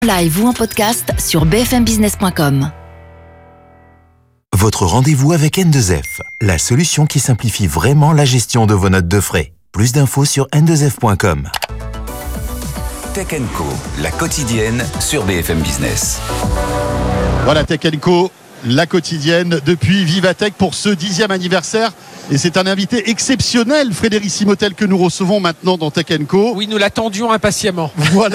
Live ou en podcast sur bfmbusiness.com. Votre rendez-vous avec N2F, la solution qui simplifie vraiment la gestion de vos notes de frais. Plus d'infos sur n2f.com. Tech & Co, la quotidienne sur BFM Business. Voilà Tech & Co, la quotidienne depuis Vivatech pour ce 10e anniversaire. Et c'est un invité exceptionnel, Frédéric Simotel, que nous recevons maintenant dans Tech & Co. Oui, nous l'attendions impatiemment. Voilà.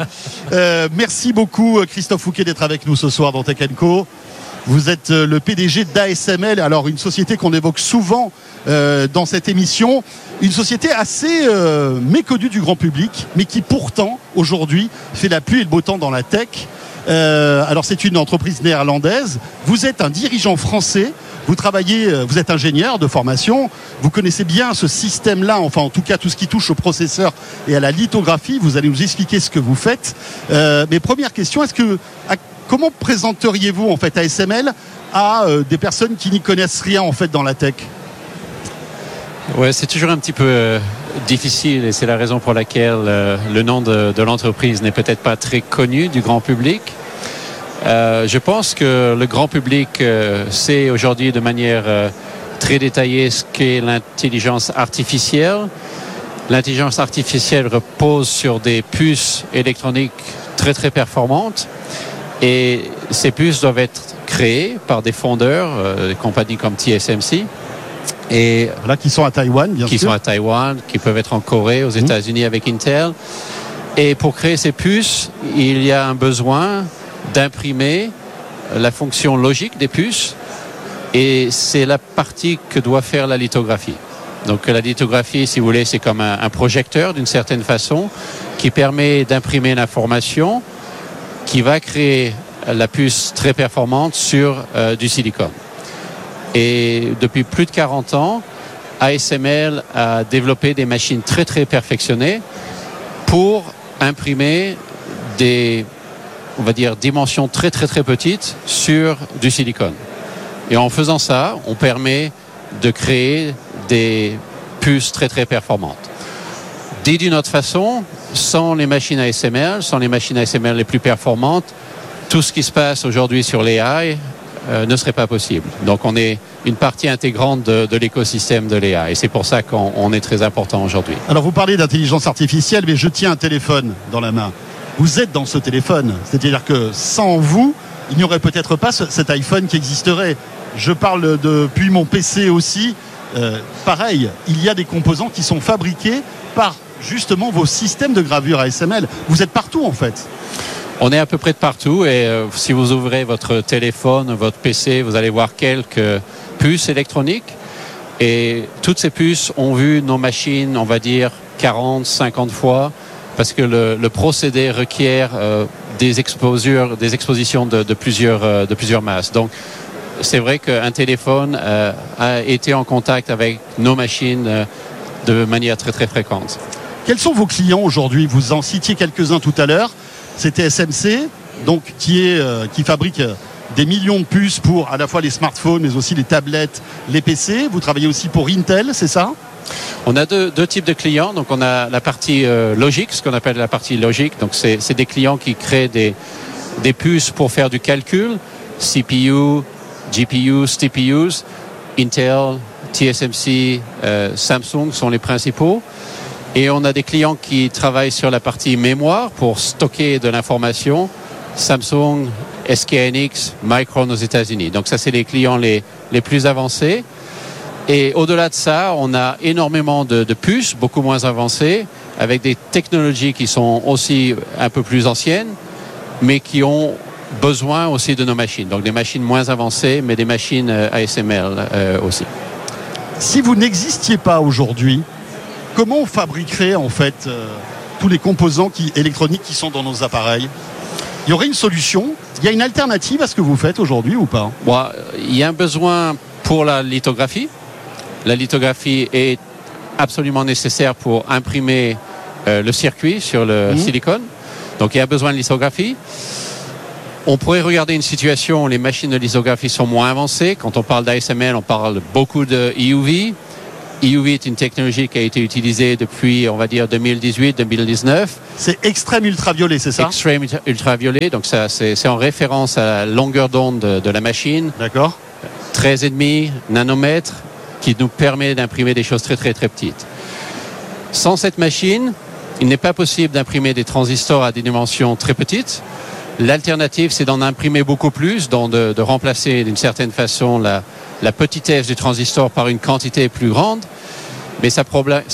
Merci beaucoup Christophe Fouquet d'être avec nous ce soir dans Tech & Co. Vous êtes le PDG d'ASML, alors une société qu'on évoque souvent dans cette émission. Une société assez méconnue du grand public, mais qui pourtant, aujourd'hui, fait la pluie et le beau temps dans la tech. Alors c'est une entreprise néerlandaise. Vous êtes un dirigeant français. Vous travaillez, vous êtes ingénieur de formation. Vous connaissez bien ce système-là, enfin en tout cas tout ce qui touche au processeur et à la lithographie. Vous allez nous expliquer ce que vous faites. Mais première question, comment présenteriez-vous en fait ASML à des personnes qui n'y connaissent rien en fait dans la tech ? Ouais, c'est toujours un petit peu difficile et c'est la raison pour laquelle le nom de l'entreprise n'est peut-être pas très connu du grand public. Je pense que le grand public sait aujourd'hui de manière très détaillée ce qu'est l'intelligence artificielle. L'intelligence artificielle repose sur des puces électroniques très très performantes et ces puces doivent être créées par des fondeurs, des compagnies comme TSMC. Et là, qui sont à Taïwan, bien sûr. Qui sont à Taïwan, qui peuvent être en Corée, aux États-Unis avec Intel. Et pour créer ces puces, il y a un besoin d'imprimer la fonction logique des puces. Et c'est la partie que doit faire la lithographie. Donc la lithographie, si vous voulez, c'est comme un projecteur d'une certaine façon qui permet d'imprimer l'information qui va créer la puce très performante sur du silicone. Et depuis plus de 40 ans, ASML a développé des machines très très perfectionnées pour imprimer des, on va dire, dimensions très très très petites sur du silicone. Et en faisant ça, on permet de créer des puces très très performantes. Dit d'une autre façon, sans les machines ASML les plus performantes, tout ce qui se passe aujourd'hui sur l'AI ne serait pas possible. Donc on est une partie intégrante de l'écosystème de l'AI et c'est pour ça qu'on est très important aujourd'hui. Alors vous parlez d'intelligence artificielle, mais je tiens un téléphone dans la main. Vous êtes dans ce téléphone, c'est-à-dire que sans vous, il n'y aurait peut-être pas cet iPhone qui existerait. Je parle depuis mon PC aussi. Pareil, il y a des composants qui sont fabriqués par justement vos systèmes de gravure ASML. Vous êtes partout en fait. On est à peu près de partout et si vous ouvrez votre téléphone, votre PC, vous allez voir quelques puces électroniques et toutes ces puces ont vu nos machines, on va dire 40, 50 fois parce que le procédé requiert des expositions de plusieurs masses. Donc c'est vrai qu'un téléphone a été en contact avec nos machines de manière très très fréquente. Quels sont vos clients aujourd'hui ? Vous en citiez quelques-uns tout à l'heure. C'était SMC, donc qui fabrique des millions de puces pour à la fois les smartphones, mais aussi les tablettes, les PC. Vous travaillez aussi pour Intel, c'est ça ? On a deux types de clients. Donc on a la partie logique, ce qu'on appelle la partie logique. Donc c'est des clients qui créent des puces pour faire du calcul, CPU, GPUs, TPUs, Intel, TSMC, Samsung sont les principaux. Et on a des clients qui travaillent sur la partie mémoire pour stocker de l'information. Samsung, SK hynix, Micron aux États-Unis. Donc ça, c'est les clients les plus avancés. Et au-delà de ça, on a énormément de puces, beaucoup moins avancées, avec des technologies qui sont aussi un peu plus anciennes, mais qui ont besoin aussi de nos machines. Donc des machines moins avancées, mais des machines ASML aussi. Si vous n'existiez pas aujourd'hui, comment on fabriquerait en fait tous les composants électroniques qui sont dans nos appareils ? Il y aurait une solution ? Il y a une alternative à ce que vous faites aujourd'hui ou pas ? Bon, il y a un besoin pour la lithographie. La lithographie est absolument nécessaire pour imprimer le circuit sur le silicone. Donc il y a besoin de lithographie. On pourrait regarder une situation où les machines de lithographie sont moins avancées. Quand on parle d'ASML, on parle beaucoup de EUV. EUV est une technologie qui a été utilisée depuis, on va dire, 2018-2019. C'est extrême ultraviolet, c'est ça? Extrême ultraviolet, donc ça, c'est en référence à la longueur d'onde de la machine. D'accord. 13,5 nanomètres, qui nous permet d'imprimer des choses très très très petites. Sans cette machine, il n'est pas possible d'imprimer des transistors à des dimensions très petites. L'alternative, c'est d'en imprimer beaucoup plus, donc de remplacer d'une certaine façon la petitesse du transistor par une quantité plus grande. Mais ça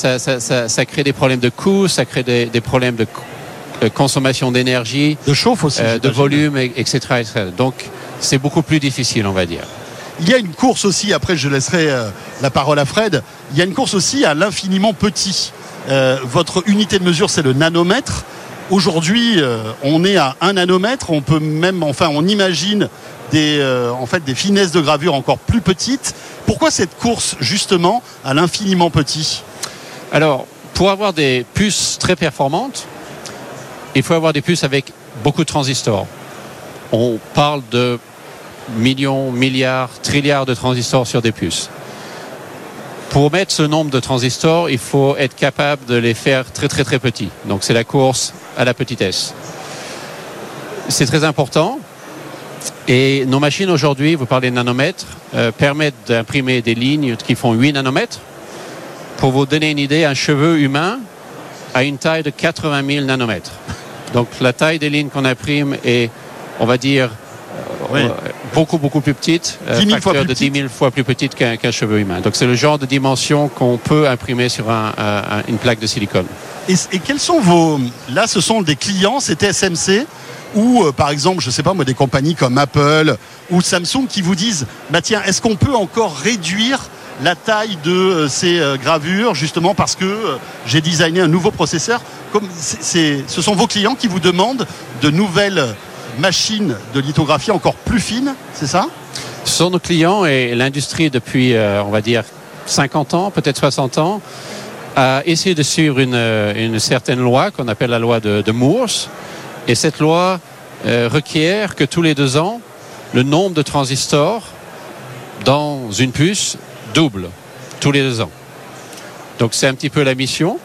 crée des problèmes de coût, ça crée des problèmes de consommation d'énergie, de chauffe aussi, de volume, etc., etc. Donc, c'est beaucoup plus difficile, on va dire. Il y a une course aussi, après je laisserai la parole à Fred, il y a une course aussi à l'infiniment petit. Votre unité de mesure, c'est le nanomètre. Aujourd'hui, on est à 1 nanomètre. On peut même, on imagine des finesses de gravure encore plus petites. Pourquoi cette course, justement, à l'infiniment petit? Alors, pour avoir des puces très performantes, il faut avoir des puces avec beaucoup de transistors. On parle de millions, milliards, trilliards de transistors sur des puces. Pour mettre ce nombre de transistors, il faut être capable de les faire très très très petits. Donc c'est la course à la petitesse. C'est très important. Et nos machines aujourd'hui, vous parlez de nanomètres, permettent d'imprimer des lignes qui font 8 nanomètres. Pour vous donner une idée, un cheveu humain a une taille de 80 000 nanomètres. Donc la taille des lignes qu'on imprime est, on va dire, beaucoup plus petite, facteur de 10 000 fois plus petite qu'un cheveu humain. Donc c'est le genre de dimension qu'on peut imprimer sur une plaque de silicone. Et quels sont là ce sont des clients, c'est TSMC ou par exemple, je sais pas moi, des compagnies comme Apple ou Samsung qui vous disent, bah tiens, est-ce qu'on peut encore réduire la taille de ces gravures justement parce que j'ai designé un nouveau processeur? Ce sont vos clients qui vous demandent de nouvelles machines de lithographie encore plus fines, c'est ça? Ce sont nos clients et l'industrie depuis, on va dire, 50 ans, peut-être 60 ans, a essayé de suivre une certaine loi qu'on appelle la loi de Moore. Et cette loi requiert que tous les 2 ans, le nombre de transistors dans une puce double tous les 2 ans. Donc c'est un petit peu la mission.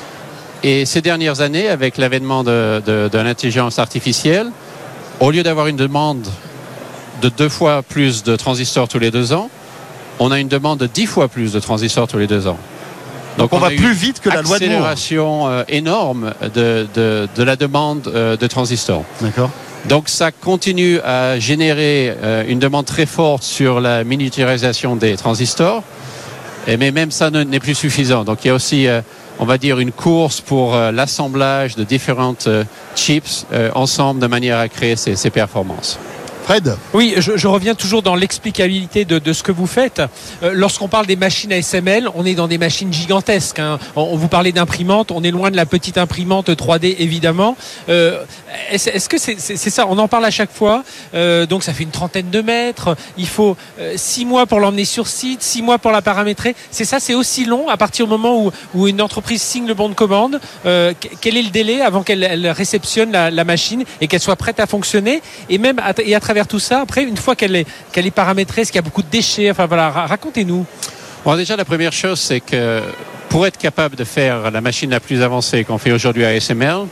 Et ces dernières années, avec l'avènement de l'intelligence artificielle, au lieu d'avoir une demande de 2 fois plus de transistors tous les 2 ans, on a une demande de 10 fois plus de transistors tous les 2 ans. Donc on va plus vite que la loi de Moore. Une accélération énorme de la demande de transistors. D'accord. Donc ça continue à générer une demande très forte sur la miniaturisation des transistors, mais même ça n'est plus suffisant. Donc il y a aussi, on va dire, une course pour l'assemblage de différentes chips ensemble de manière à créer ces performances. Fred? Oui, je reviens toujours dans l'explicabilité de ce que vous faites. Lorsqu'on parle des machines ASML, on est dans des machines gigantesques. Hein. On vous parlait d'imprimante, on est loin de la petite imprimante 3D évidemment. Est-ce que c'est ça? On en parle à chaque fois. Donc ça fait une trentaine de mètres. Il faut 6 mois pour l'emmener sur site, 6 mois pour la paramétrer. C'est ça, c'est aussi long à partir du moment où une entreprise signe le bon de commande. Quel est le délai avant qu'elle réceptionne la machine et qu'elle soit prête à fonctionner? Et même à travers tout ça, après, une fois qu'elle est paramétrée, est-ce qu'il y a beaucoup de déchets? Enfin voilà, racontez-nous. Bon, déjà, la première chose, c'est que pour être capable de faire la machine la plus avancée qu'on fait aujourd'hui à ASML,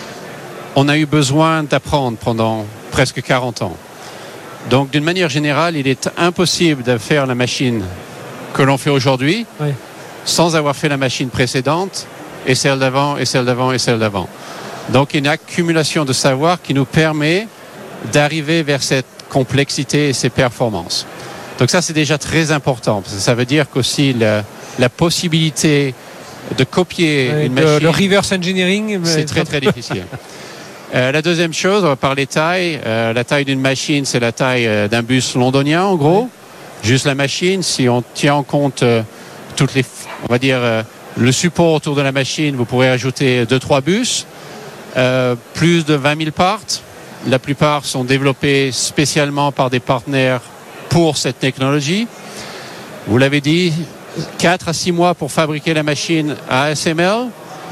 on a eu besoin d'apprendre pendant presque 40 ans. Donc, d'une manière générale, il est impossible de faire la machine que l'on fait aujourd'hui sans avoir fait la machine précédente et celle d'avant et celle d'avant et celle d'avant. Donc, une accumulation de savoir qui nous permet d'arriver vers cette complexité et ces performances. Donc ça, c'est déjà très important, parce que ça veut dire qu'aussi la possibilité de copier une machine... Le reverse engineering... C'est très très difficile. La deuxième chose, on va parler taille. La taille d'une machine, c'est la taille d'un bus londonien, en gros. Juste la machine, si on tient en compte toutes les... On va dire, le support autour de la machine, vous pourrez ajouter 2-3 bus, plus de 20 000 parts. La plupart sont développés spécialement par des partenaires pour cette technologie. Vous l'avez dit, 4 à 6 mois pour fabriquer la machine à ASML.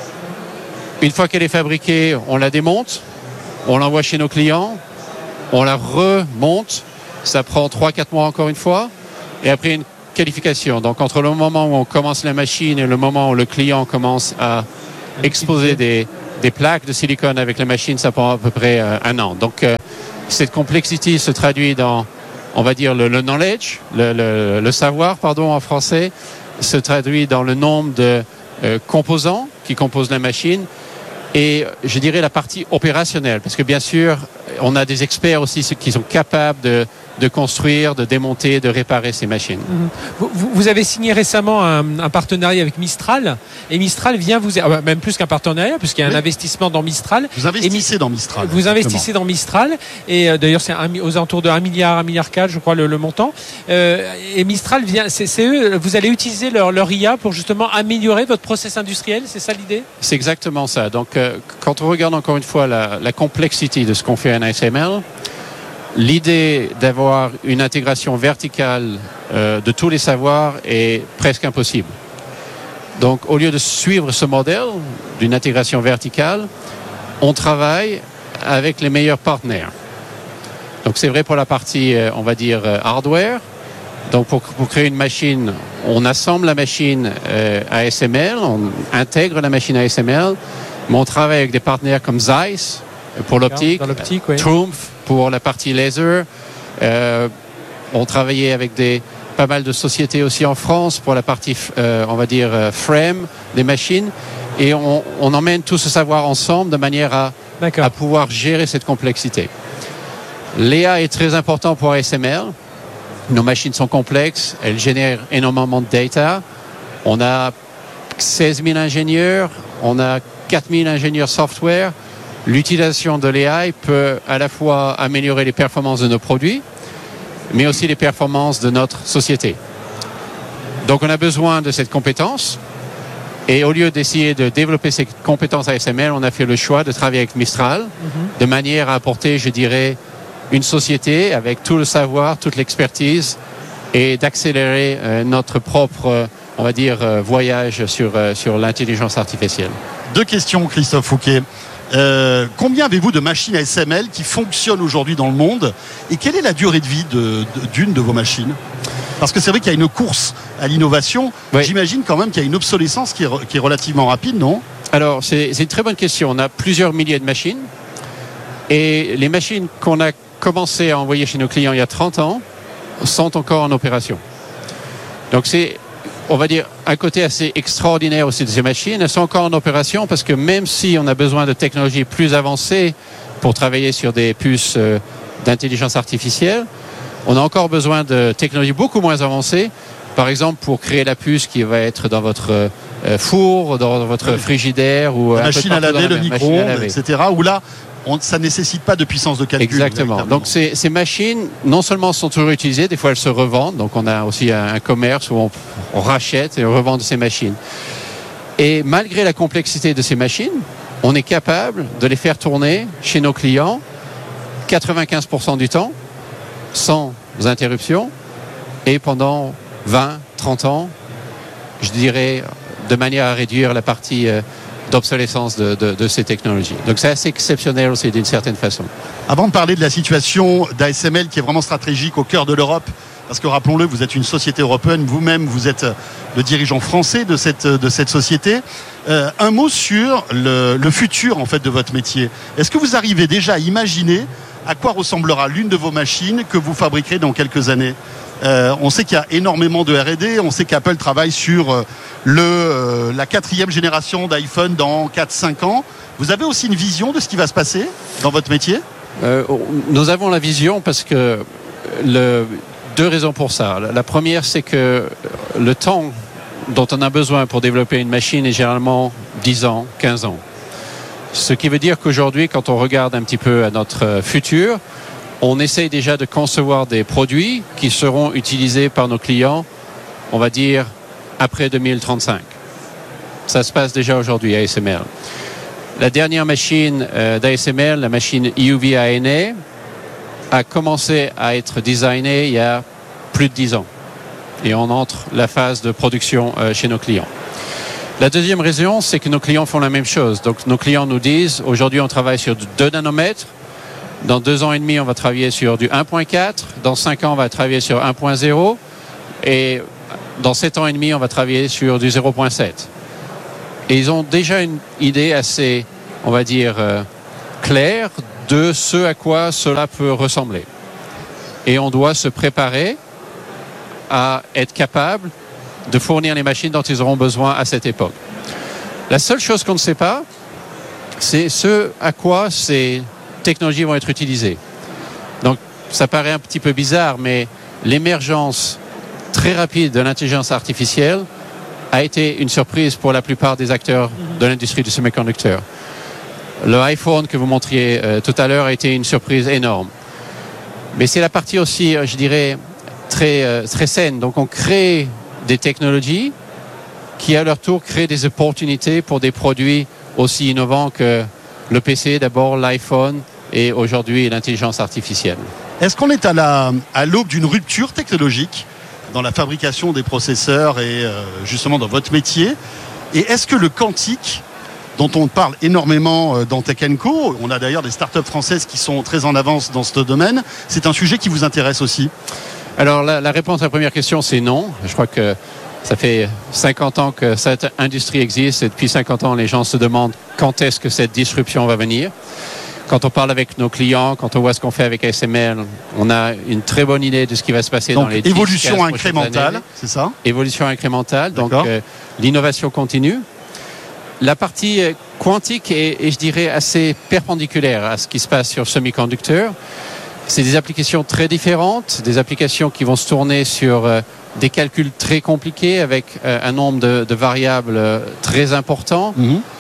Une fois qu'elle est fabriquée, on la démonte, on l'envoie chez nos clients, on la remonte. Ça prend 3-4 mois encore une fois. Et après une qualification. Donc entre le moment où on commence la machine et le moment où le client commence à exposer des plaques de silicone avec la machine, ça prend à peu près 1 an. Donc cette complexité se traduit dans, on va dire, le knowledge, le savoir, pardon, en français, se traduit dans le nombre de composants qui composent la machine et je dirais la partie opérationnelle, parce que bien sûr, on a des experts aussi qui sont capables de construire, de démonter, de réparer ces machines. Vous avez signé récemment un partenariat avec Mistral, et Mistral vient vous... même plus qu'un partenariat, puisqu'il y a un investissement dans Mistral. Vous investissez dans Mistral. Vous investissez dans Mistral, et d'ailleurs c'est aux alentours de 1 milliard, 1,4 milliard, je crois, le montant. Et Mistral vient... C'est eux, vous allez utiliser leur IA pour justement améliorer votre process industriel, c'est ça l'idée? C'est exactement ça. Donc quand on regarde encore une fois la complexité de ce qu'on fait en ASML, l'idée d'avoir une intégration verticale de tous les savoirs est presque impossible. Donc, au lieu de suivre ce modèle d'une intégration verticale, on travaille avec les meilleurs partenaires. Donc, c'est vrai pour la partie, on va dire, hardware. Donc, pour créer une machine, on assemble la machine ASML, on intègre la machine ASML, mais on travaille avec des partenaires comme Zeiss pour l'optique, oui. Trumpf pour la partie laser. On travaillait avec pas mal de sociétés aussi en France pour la partie, on va dire, frame des machines. Et on emmène tout ce savoir ensemble de manière à pouvoir gérer cette complexité. L'IA est très important pour ASML. Nos machines sont complexes, elles génèrent énormément de data. On a 16 000 ingénieurs, on a 4 000 ingénieurs software. L'utilisation de l'AI peut à la fois améliorer les performances de nos produits, mais aussi les performances de notre société. Donc on a besoin de cette compétence, et au lieu d'essayer de développer ces compétences ASML, on a fait le choix de travailler avec Mistral, de manière à apporter, je dirais, une société avec tout le savoir, toute l'expertise, et d'accélérer notre propre, on va dire, voyage sur l'intelligence artificielle. 2 questions, Christophe Fouquet. Combien avez-vous de machines ASML qui fonctionnent aujourd'hui dans le monde, et quelle est la durée de vie d'une de vos machines? Parce que c'est vrai qu'il y a une course à l'innovation. Oui. J'imagine quand même qu'il y a une obsolescence qui est relativement rapide, non? Alors, c'est une très bonne question. On a plusieurs milliers de machines, et les machines qu'on a commencé à envoyer chez nos clients il y a 30 ans sont encore en opération. Donc c'est, on va dire, un côté assez extraordinaire aussi de ces machines. Elles sont encore en opération parce que même si on a besoin de technologies plus avancées pour travailler sur des puces d'intelligence artificielle, on a encore besoin de technologies beaucoup moins avancées. Par exemple, pour créer la puce qui va être dans votre four, dans votre frigidaire, ou la machine à laver, le micro-ondes, etc. Où là, ça ne nécessite pas de puissance de calcul. Exactement. Donc ces machines, non seulement sont toujours utilisées, des fois elles se revendent. Donc on a aussi un commerce où on rachète et on revend de ces machines. Et malgré la complexité de ces machines, on est capable de les faire tourner chez nos clients 95% du temps, sans interruption, et pendant 20, 30 ans, je dirais, de manière à réduire la partie d'obsolescence de ces technologies. Donc c'est assez exceptionnel aussi d'une certaine façon. Avant de parler de la situation d'ASML qui est vraiment stratégique au cœur de l'Europe, parce que rappelons-le, vous êtes une société européenne, vous-même vous êtes le dirigeant français de cette société. Un mot sur le futur en fait de votre métier. Est-ce que vous arrivez déjà à imaginer à quoi ressemblera l'une de vos machines que vous fabriquerez dans quelques années? On sait qu'il y a énormément de R&D, on sait qu'Apple travaille sur la 4e génération d'iPhone dans 4-5 ans. Vous avez aussi une vision de ce qui va se passer dans votre métier? Nous avons la vision parce que 2 raisons pour ça. La première, c'est que le temps dont on a besoin pour développer une machine est généralement 10 ans, 15 ans. Ce qui veut dire qu'aujourd'hui, quand on regarde un petit peu à notre futur, on essaye déjà de concevoir des produits qui seront utilisés par nos clients, on va dire, après 2035. Ça se passe déjà aujourd'hui à ASML. La dernière machine d'ASML, la machine EUV ANA, a commencé à être designée il y a plus de 10 ans. Et on entre la phase de production chez nos clients. La deuxième raison, c'est que nos clients font la même chose. Donc nos clients nous disent, aujourd'hui on travaille sur 2 nanomètres, dans 2 ans et demi on va travailler sur du 1.4, dans 5 ans on va travailler sur 1.0, et dans 7 ans et demi, on va travailler sur du 0.7. Et ils ont déjà une idée assez, on va dire, claire de ce à quoi cela peut ressembler. Et on doit se préparer à être capable de fournir les machines dont ils auront besoin à cette époque. La seule chose qu'on ne sait pas, c'est ce à quoi ces technologies vont être utilisées. Donc, ça paraît un petit peu bizarre, mais l'émergence très rapide de l'intelligence artificielle a été une surprise pour la plupart des acteurs de l'industrie du semi-conducteur. Le iPhone que vous montriez tout à l'heure a été une surprise énorme. Mais c'est la partie aussi, je dirais, très saine. Donc on crée des technologies qui, à leur tour, créent des opportunités pour des produits aussi innovants que le PC, d'abord l'iPhone et aujourd'hui l'intelligence artificielle. Est-ce qu'on est à l'aube d'une rupture technologique dans la fabrication des processeurs et justement dans votre métier? Et est-ce que le quantique, dont on parle énormément dans Tech & Co, on a d'ailleurs des startups françaises qui sont très en avance dans ce domaine, c'est un sujet qui vous intéresse aussi? Alors la réponse à la première question, c'est non. Je crois que ça fait 50 ans que cette industrie existe et depuis 50 ans, les gens se demandent quand est-ce que cette disruption va venir. Quand on parle avec nos clients, quand on voit ce qu'on fait avec ASML, on a une très bonne idée de ce qui va se passer. Donc, dans les 10-15 évolution incrémentale, c'est ça? Évolution incrémentale, donc l'innovation continue. La partie quantique est, je dirais, assez perpendiculaire à ce qui se passe sur semi-conducteurs. C'est des applications très différentes, des applications qui vont se tourner sur des calculs très compliqués avec un nombre de variables très important.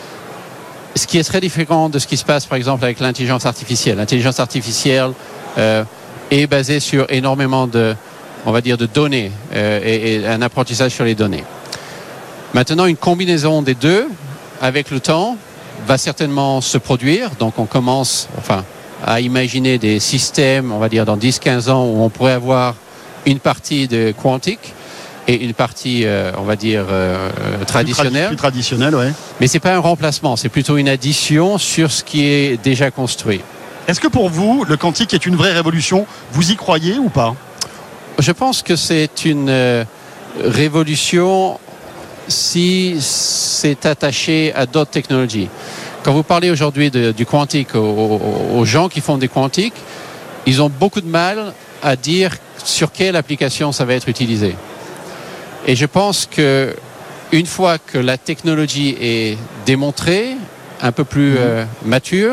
Ce qui est très différent de ce qui se passe, par exemple, avec l'intelligence artificielle. L'intelligence artificielle est basée sur énormément de données et un apprentissage sur les données. Maintenant, une combinaison des deux, avec le temps, va certainement se produire. Donc, on commence à imaginer des systèmes, on va dire, dans 10-15 ans, où on pourrait avoir une partie de quantique et une partie, traditionnelle. Plus traditionnelle, ouais. Mais c'est pas un remplacement, c'est plutôt une addition sur ce qui est déjà construit. Est-ce que pour vous, le quantique est une vraie révolution? Vous y croyez ou pas? Je pense que c'est une révolution si c'est attaché à d'autres technologies. Quand vous parlez aujourd'hui du quantique aux gens qui font des quantiques, ils ont beaucoup de mal à dire sur quelle application ça va être utilisé. Et je pense que une fois que la technologie est démontrée, un peu plus mature,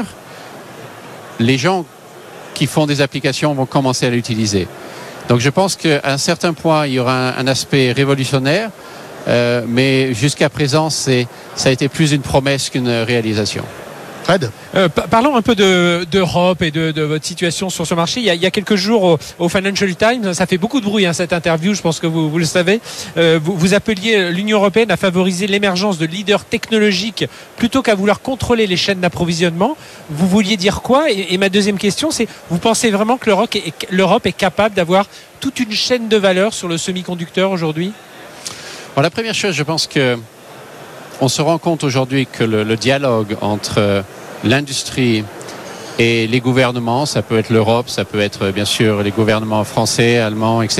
les gens qui font des applications vont commencer à l'utiliser. Donc je pense qu'à un certain point, il y aura un aspect révolutionnaire, mais jusqu'à présent, ça a été plus une promesse qu'une réalisation. Fred, parlons un peu d'Europe et de votre situation sur ce marché. Il y a quelques jours au Financial Times, ça fait beaucoup de bruit cette interview, je pense que vous le savez. Vous appeliez l'Union européenne à favoriser l'émergence de leaders technologiques plutôt qu'à vouloir contrôler les chaînes d'approvisionnement. Vous vouliez dire quoi? Et ma deuxième question, c'est, vous pensez vraiment que l'Europe est capable d'avoir toute une chaîne de valeur sur le semi-conducteur aujourd'hui? Bon, la première chose, je pense que on se rend compte aujourd'hui que le dialogue entre l'industrie et les gouvernements, ça peut être l'Europe, ça peut être bien sûr les gouvernements français, allemands, etc.,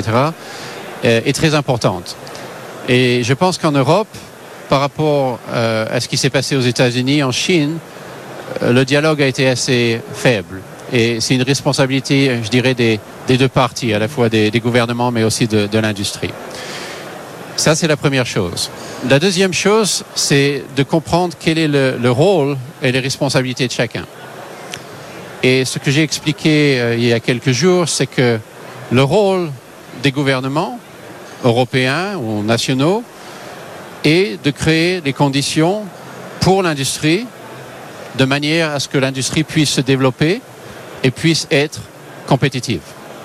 est très importante. Et je pense qu'en Europe, par rapport à ce qui s'est passé aux États-Unis, en Chine, le dialogue a été assez faible. Et c'est une responsabilité, je dirais, des deux parties, à la fois des gouvernements, mais aussi de l'industrie. Ça, c'est la première chose. La deuxième chose, c'est de comprendre quel est le rôle et les responsabilités de chacun. Et ce que j'ai expliqué il y a quelques jours, c'est que le rôle des gouvernements européens ou nationaux est de créer les conditions pour l'industrie de manière à ce que l'industrie puisse se développer et puisse être compétitive.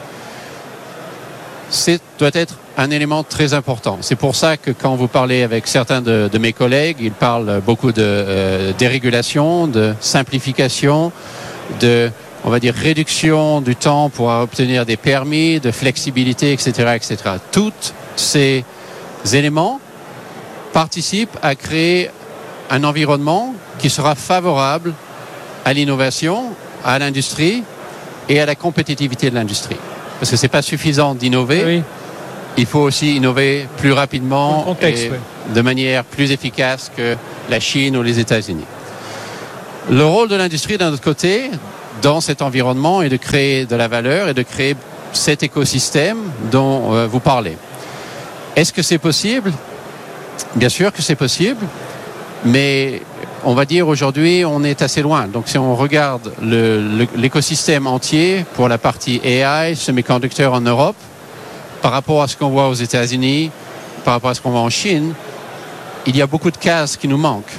Doit être un élément très important. C'est pour ça que quand vous parlez avec certains de mes collègues, ils parlent beaucoup de dérégulation, de simplification, de, on va dire, réduction du temps pour obtenir des permis, de flexibilité, etc., etc. Tous ces éléments participent à créer un environnement qui sera favorable à l'innovation, à l'industrie et à la compétitivité de l'industrie. Parce que c'est pas suffisant d'innover. Oui. il faut aussi innover plus rapidement et de manière plus efficace que la Chine ou les États-Unis. Le rôle de l'industrie, d'un autre côté, dans cet environnement, est de créer de la valeur et de créer cet écosystème dont vous parlez. Est-ce que c'est possible ? Bien sûr que c'est possible, mais on va dire aujourd'hui, on est assez loin. Donc si on regarde l'écosystème entier pour la partie AI, semi-conducteurs en Europe, par rapport à ce qu'on voit aux États-Unis, par rapport à ce qu'on voit en Chine, il y a beaucoup de cases qui nous manquent.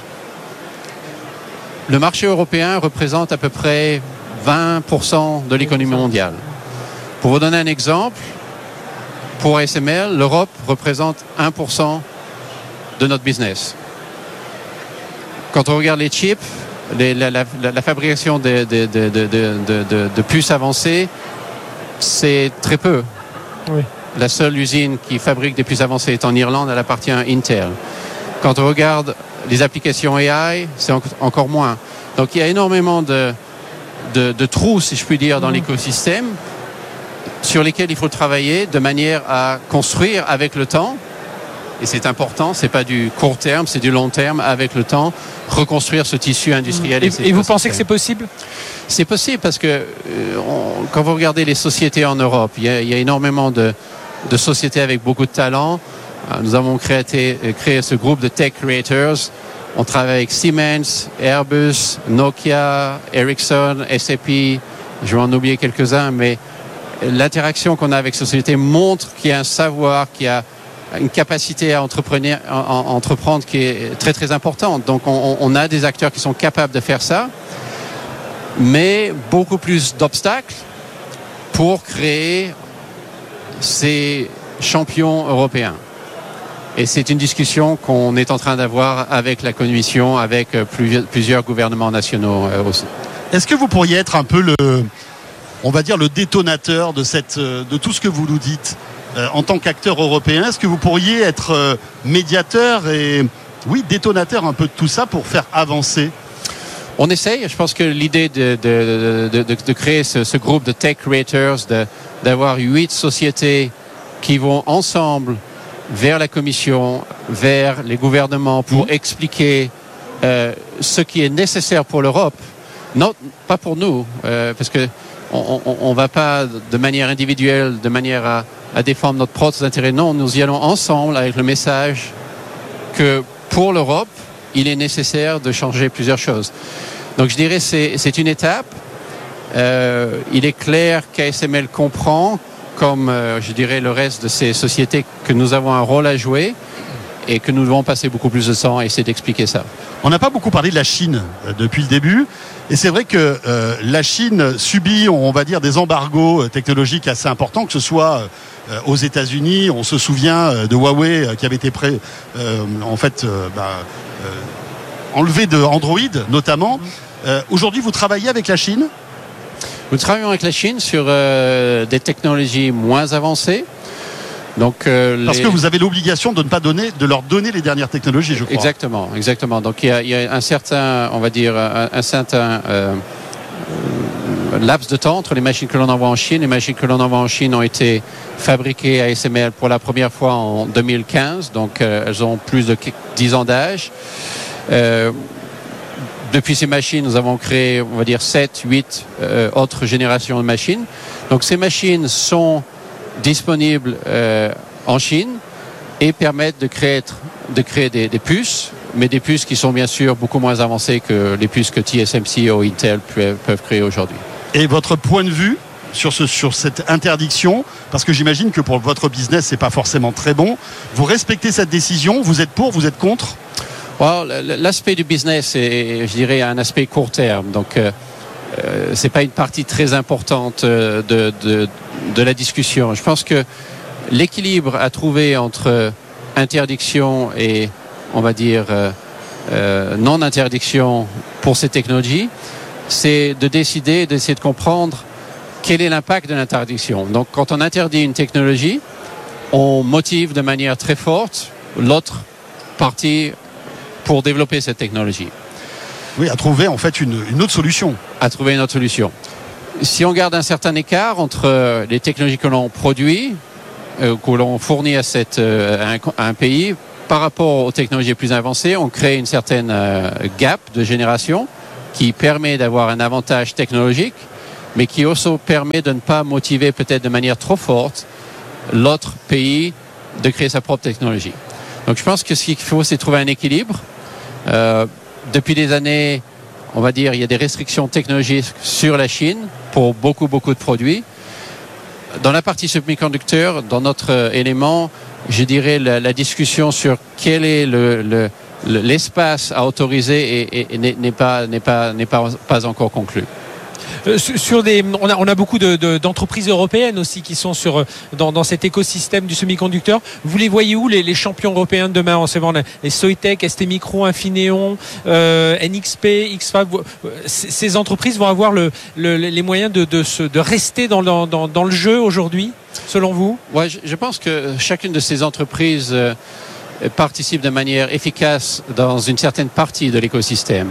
Le marché européen représente à peu près 20% de l'économie mondiale. Pour vous donner un exemple, pour ASML, l'Europe représente 1% de notre business. Quand on regarde les chips, la fabrication de puces avancées, c'est très peu. Oui. La seule usine qui fabrique des puces avancées est en Irlande, elle appartient à Intel. Quand on regarde les applications AI, c'est encore moins. Donc il y a énormément de trous, si je puis dire, dans l'écosystème sur lesquels il faut travailler de manière à construire avec le temps. Et c'est important, c'est pas du court terme, c'est du long terme, avec le temps, reconstruire ce tissu industriel. Et vous pensez que c'est possible ? C'est possible parce que quand vous regardez les sociétés en Europe, il y a énormément de sociétés avec beaucoup de talent. Nous avons créé ce groupe de Tech Creators. On travaille avec Siemens, Airbus, Nokia, Ericsson, SAP. Je vais en oublier quelques-uns, mais l'interaction qu'on a avec ces sociétés montre qu'il y a un savoir, qu'il y a une capacité à entreprendre qui est très très importante. Donc on a des acteurs qui sont capables de faire ça, mais beaucoup plus d'obstacles pour créer ces champions européens. Et c'est une discussion qu'on est en train d'avoir avec la Commission, avec plusieurs gouvernements nationaux aussi. Est-ce que vous pourriez être un peu on va dire le détonateur de tout ce que vous nous dites en tant qu'acteur européen? Est-ce que vous pourriez être médiateur et détonateur un peu de tout ça pour faire avancer? On essaye. Je pense que l'idée de créer ce groupe de Tech Creators, d'avoir 8 sociétés qui vont ensemble vers la Commission, vers les gouvernements pour expliquer ce qui est nécessaire pour l'Europe, non pas pour nous, parce que on va pas de manière individuelle, de manière à défendre notre propre intérêt. Non, nous y allons ensemble avec le message que pour l'Europe, il est nécessaire de changer plusieurs choses. Donc je dirais c'est une étape. Il est clair qu'ASML comprend, comme je dirais le reste de ces sociétés, que nous avons un rôle à jouer et que nous devons passer beaucoup plus de temps à essayer d'expliquer ça. On n'a pas beaucoup parlé de la Chine depuis le début, et c'est vrai que la Chine subit, on va dire, des embargos technologiques assez importants, que ce soit aux États-Unis. On se souvient de Huawei qui avait été enlevé de Android notamment. Aujourd'hui, vous travaillez avec la Chine ? Nous travaillons avec la Chine sur des technologies moins avancées. Donc, parce que vous avez l'obligation de ne pas de leur donner les dernières technologies, je crois. Exactement. Donc il y a un certain, on va dire, un certain laps de temps entre les machines que l'on envoie en Chine. Les machines que l'on envoie en Chine ont été fabriquées à ASML pour la première fois en 2015, donc elles ont plus de 10 ans d'âge. Depuis ces machines, nous avons créé, on va dire, 7, 8 autres générations de machines. Donc ces machines sont disponibles en Chine et permettent de créer des puces, mais des puces qui sont bien sûr beaucoup moins avancées que les puces que TSMC ou Intel peuvent créer aujourd'hui. Et votre point de vue sur cette interdiction, parce que j'imagine que pour votre business, c'est pas forcément très bon. Vous respectez cette décision? Vous êtes pour? Vous êtes contre? L'aspect du business est, je dirais, un aspect court terme. Donc, c'est pas une partie très importante de la discussion. Je pense que l'équilibre à trouver entre interdiction et, on va dire, non-interdiction pour ces technologies, c'est d'essayer de comprendre quel est l'impact de l'interdiction. Donc, quand on interdit une technologie, on motive de manière très forte l'autre partie pour développer cette technologie. Oui, à trouver en fait une autre solution. À trouver une autre solution. Si on garde un certain écart entre les technologies que l'on produit que l'on fournit à un pays par rapport aux technologies plus avancées, on crée une certaine gap de génération qui permet d'avoir un avantage technologique, mais qui aussi permet de ne pas motiver peut-être de manière trop forte l'autre pays de créer sa propre technologie. Donc je pense que ce qu'il faut, c'est trouver un équilibre. Depuis des années, on va dire, il y a des restrictions technologiques sur la Chine pour beaucoup de produits. Dans la partie semi-conducteur, dans notre élément, je dirais la discussion sur quel est l'espace à autoriser n'est pas encore conclue. On a beaucoup d'entreprises européennes aussi qui sont dans cet écosystème du semi-conducteur. Vous les voyez où, les champions européens de demain? On sait voir les Soitec, STMicro, Infineon, NXP, X-Fab. Ces entreprises vont avoir les moyens de rester dans le jeu aujourd'hui, selon vous? Ouais, je pense que chacune de ces entreprises participe de manière efficace dans une certaine partie de l'écosystème.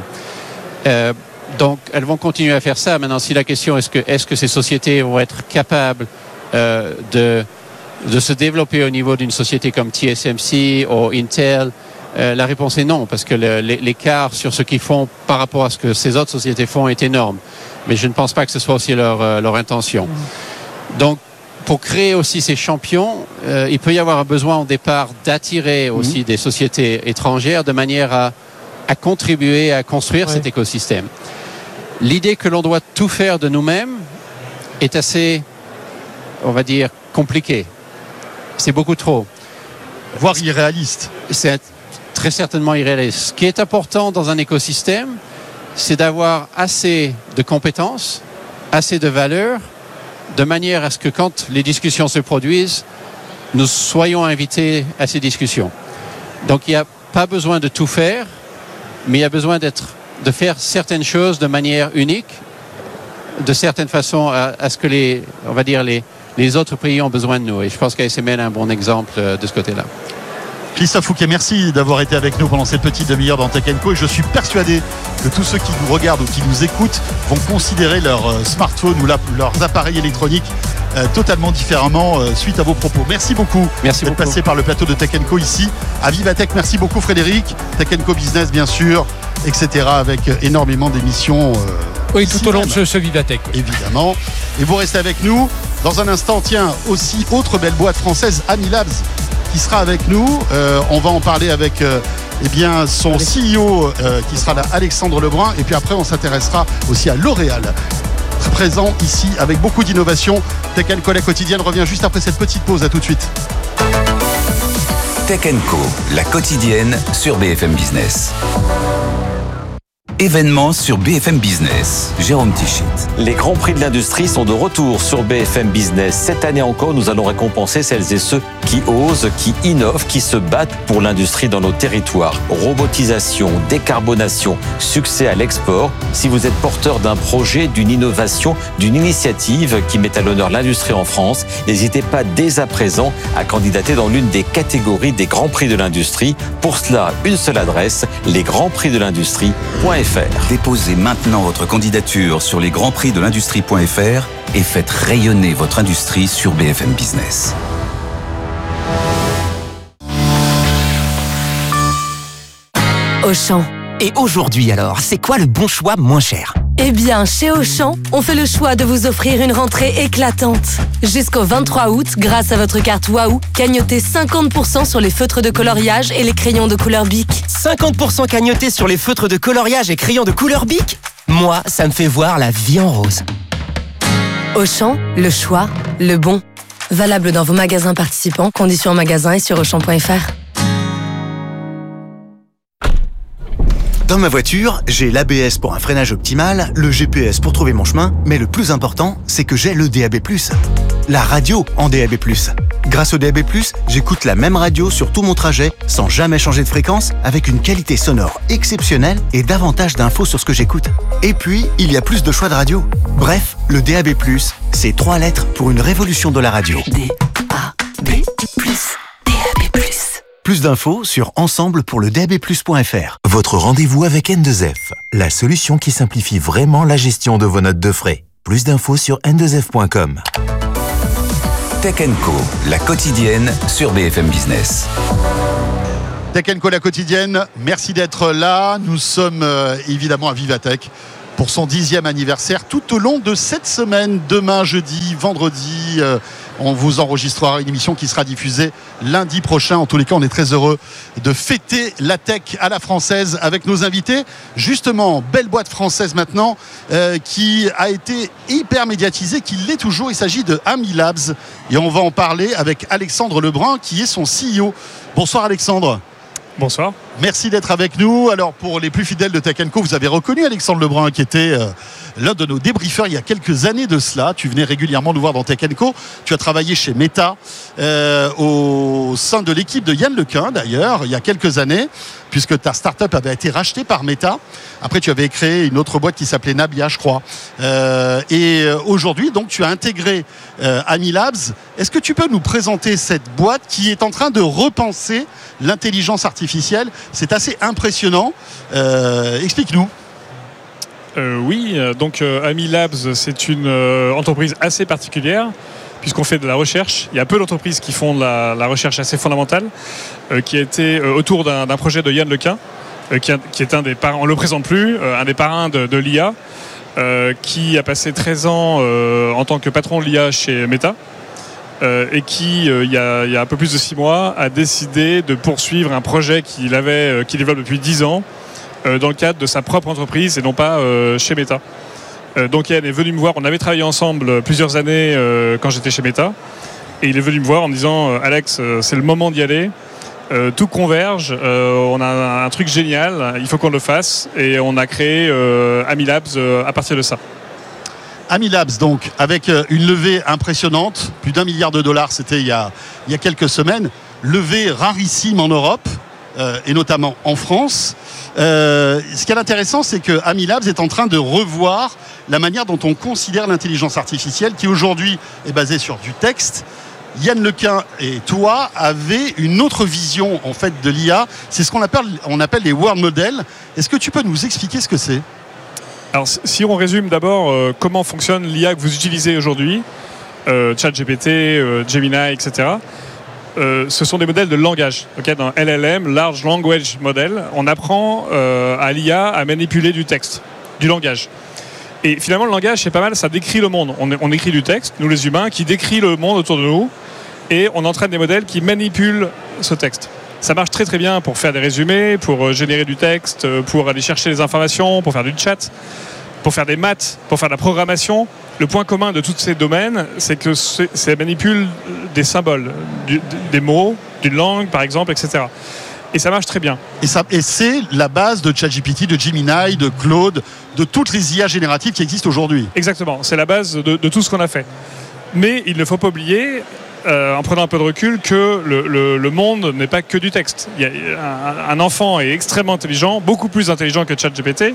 Donc, elles vont continuer à faire ça. Maintenant, si la question est-ce que ces sociétés vont être capables de se développer au niveau d'une société comme TSMC ou Intel, la réponse est non, parce que l'écart sur ce qu'ils font par rapport à ce que ces autres sociétés font est énorme. Mais je ne pense pas que ce soit aussi leur intention. Donc, pour créer aussi ces champions, il peut y avoir un besoin au départ d'attirer aussi des sociétés étrangères de manière à contribuer à construire cet écosystème. L'idée que l'on doit tout faire de nous-mêmes est assez, on va dire, compliquée. C'est beaucoup trop. Voire irréaliste. C'est très certainement irréaliste. Ce qui est important dans un écosystème, c'est d'avoir assez de compétences, assez de valeur, de manière à ce que quand les discussions se produisent, nous soyons invités à ces discussions. Donc il n'y a pas besoin de tout faire, mais il y a besoin de faire certaines choses de manière unique, de certaines façons à ce que les autres pays ont besoin de nous. Et je pense qu'ASML est un bon exemple de ce côté-là. Christophe Fouquet, merci d'avoir été avec nous pendant cette petite demi-heure dans Tech & Co. Et je suis persuadé que tous ceux qui nous regardent ou qui nous écoutent vont considérer leur smartphone ou leurs appareils électroniques totalement différemment suite à vos propos. Merci beaucoup d'être passé par le plateau de Tech & Co ici à Vivatech. Merci beaucoup Frédéric. Tech & Co Business bien sûr, etc. avec énormément d'émissions. Oui, tout au long de ce Vivatech. Évidemment. Et vous restez avec nous. Dans un instant, tiens, aussi autre belle boîte française, Amilabs, qui sera avec nous. On va en parler avec son CEO qui sera là, Alexandre Lebrun. Et puis après, on s'intéressera aussi à L'Oréal, très présent ici avec beaucoup d'innovation. Tech & Co, la quotidienne, revient juste après cette petite pause. À tout de suite. Tech & Co, la quotidienne sur BFM Business. Événements sur BFM Business. Jérôme Tichit. Les grands prix de l'industrie sont de retour sur BFM Business. Cette année encore, nous allons récompenser celles et ceux qui osent, qui innovent, qui se battent pour l'industrie dans nos territoires. Robotisation, décarbonation, succès à l'export. Si vous êtes porteur d'un projet, d'une innovation, d'une initiative qui met à l'honneur l'industrie en France, n'hésitez pas dès à présent à candidater dans l'une des catégories des grands prix de l'industrie. Pour cela, une seule adresse, lesgrandsprixdelindustrie.fr. Déposez maintenant votre candidature sur lesgrandsprixdelindustrie.fr et faites rayonner votre industrie sur BFM Business. Auchan. Et aujourd'hui alors, c'est quoi le bon choix moins cher ? Eh bien, chez Auchan, on fait le choix de vous offrir une rentrée éclatante. Jusqu'au 23 août, grâce à votre carte Waouh, cagnotez 50% sur les feutres de coloriage et les crayons de couleur Bic. 50% cagnotés sur les feutres de coloriage et crayons de couleur Bic ? Moi, ça me fait voir la vie en rose. Auchan, le choix, le bon. Valable dans vos magasins participants, conditions en magasin et sur Auchan.fr. Dans ma voiture, j'ai l'ABS pour un freinage optimal, le GPS pour trouver mon chemin, mais le plus important, c'est que j'ai le DAB+. La radio en DAB+. Grâce au DAB+, j'écoute la même radio sur tout mon trajet, sans jamais changer de fréquence, avec une qualité sonore exceptionnelle et davantage d'infos sur ce que j'écoute. Et puis, il y a plus de choix de radio. Bref, le DAB+, c'est 3 lettres pour une révolution de la radio. DAB+. Plus d'infos sur ensemblepourledabplus.fr. Votre rendez-vous avec N2F, la solution qui simplifie vraiment la gestion de vos notes de frais. Plus d'infos sur n2f.com. Tech & Co, la quotidienne sur BFM Business. Tech & Co, la quotidienne, merci d'être là. Nous sommes évidemment à Vivatech pour son 10e anniversaire tout au long de cette semaine. Demain, jeudi, vendredi, on vous enregistrera une émission qui sera diffusée lundi prochain. En tous les cas, on est très heureux de fêter la tech à la française avec nos invités. Justement, belle boîte française maintenant qui a été hyper médiatisée, qui l'est toujours. Il s'agit de Ami Labs et on va en parler avec Alexandre Lebrun qui est son CEO. Bonsoir Alexandre. Bonsoir. Merci d'être avec nous. Alors pour les plus fidèles de Tech & Co, vous avez reconnu Alexandre Lebrun qui était l'un de nos débriefeurs il y a quelques années de cela. Tu venais régulièrement nous voir dans Tech & Co. Tu as travaillé chez Meta au sein de l'équipe de Yann Lequin d'ailleurs il y a quelques années puisque ta start-up avait été rachetée par Meta. Après tu avais créé une autre boîte qui s'appelait Nabia je crois. Et aujourd'hui donc tu as intégré Ami Labs. Est-ce que tu peux nous présenter cette boîte qui est en train de repenser l'intelligence artificielle? C'est assez impressionnant. Explique-nous. Oui, donc Ami Labs, c'est une entreprise assez particulière puisqu'on fait de la recherche. Il y a peu d'entreprises qui font de la recherche assez fondamentale, qui a été autour d'un projet de Yann Lequin, qui est un des parrains, on ne le présente plus, un des parrains de l'IA, qui a passé 13 ans en tant que patron de l'IA chez Meta. Et qui, il y a un peu plus de 6 mois, a décidé de poursuivre un projet qu'il développe depuis 10 ans dans le cadre de sa propre entreprise et non pas chez Meta. Donc Yann est venu me voir, on avait travaillé ensemble plusieurs années quand j'étais chez Meta, et il est venu me voir en me disant Alex, c'est le moment d'y aller, tout converge, on a un truc génial, il faut qu'on le fasse, et on a créé Ami Labs à partir de ça. Ami Labs, donc, avec une levée impressionnante, plus d'1 milliard de dollars, c'était il y a quelques semaines, levée rarissime en Europe, et notamment en France. Ce qui est intéressant, c'est que Ami Labs est en train de revoir la manière dont on considère l'intelligence artificielle, qui aujourd'hui est basée sur du texte. Yann Lequin et toi avez une autre vision en fait de l'IA, c'est ce qu'on appelle les world models. Est-ce que tu peux nous expliquer ce que c'est ? Alors, si on résume d'abord comment fonctionne l'IA que vous utilisez aujourd'hui, ChatGPT, Gemini, etc., ce sont des modèles de langage. Okay, dans LLM, Large Language Model, on apprend à l'IA à manipuler du texte, du langage. Et finalement, le langage, c'est pas mal, ça décrit le monde. On écrit du texte, nous les humains, qui décrit le monde autour de nous, et on entraîne des modèles qui manipulent ce texte. Ça marche très très bien pour faire des résumés, pour générer du texte, pour aller chercher des informations, pour faire du chat, pour faire des maths, pour faire de la programmation. Le point commun de tous ces domaines, c'est que ça manipule des symboles, des mots, d'une langue par exemple, etc. Et ça marche très bien. Et c'est la base de ChatGPT, de Gemini, de Claude, de toutes les IA génératives qui existent aujourd'hui. Exactement, c'est la base de tout ce qu'on a fait. Mais il ne faut pas oublier, en prenant un peu de recul, que le monde n'est pas que du texte. Un enfant est extrêmement intelligent, beaucoup plus intelligent que ChatGPT,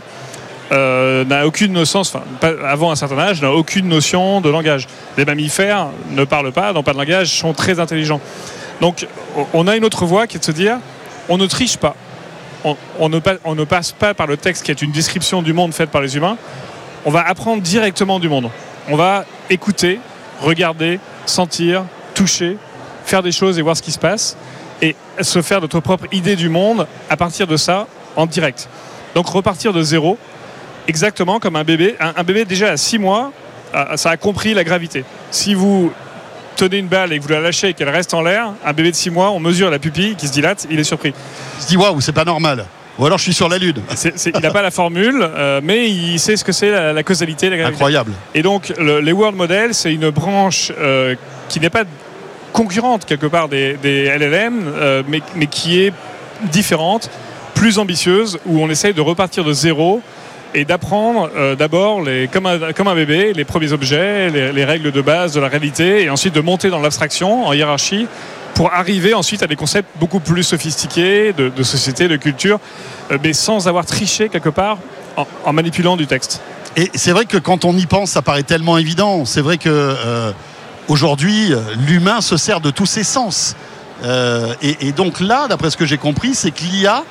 n'a aucune notion, avant un certain âge, n'a aucune notion de langage. Les mammifères ne parlent pas, n'ont pas de langage, sont très intelligents. Donc on a une autre voie qui est de se dire, on ne triche pas. On ne passe pas par le texte qui est une description du monde faite par les humains. On va apprendre directement du monde. On va écouter, regarder, sentir, toucher, faire des choses et voir ce qui se passe et se faire notre propre idée du monde à partir de ça en direct. Donc repartir de zéro, exactement comme un bébé. Un bébé déjà à 6 mois, ça a compris la gravité. Si vous tenez une balle et que vous la lâchez et qu'elle reste en l'air, un bébé de 6 mois, on mesure la pupille qui se dilate, il est surpris. Il se dit waouh, c'est pas normal. Ou alors je suis sur la Lune. Il n'a pas la formule, mais il sait ce que c'est la causalité, la gravité. Incroyable. Et donc les world models, c'est une branche qui n'est pas concurrente quelque part des LLM, mais qui est différente, plus ambitieuse, où on essaye de repartir de zéro et d'apprendre d'abord, comme un bébé, les premiers objets, les règles de base de la réalité, et ensuite de monter dans l'abstraction, en hiérarchie, pour arriver ensuite à des concepts beaucoup plus sophistiqués de société, de culture, mais sans avoir triché quelque part en manipulant du texte. Et c'est vrai que quand on y pense, ça paraît tellement évident. C'est vrai que aujourd'hui, l'humain se sert de tous ses sens. Et donc là, d'après ce que j'ai compris, c'est que l'IA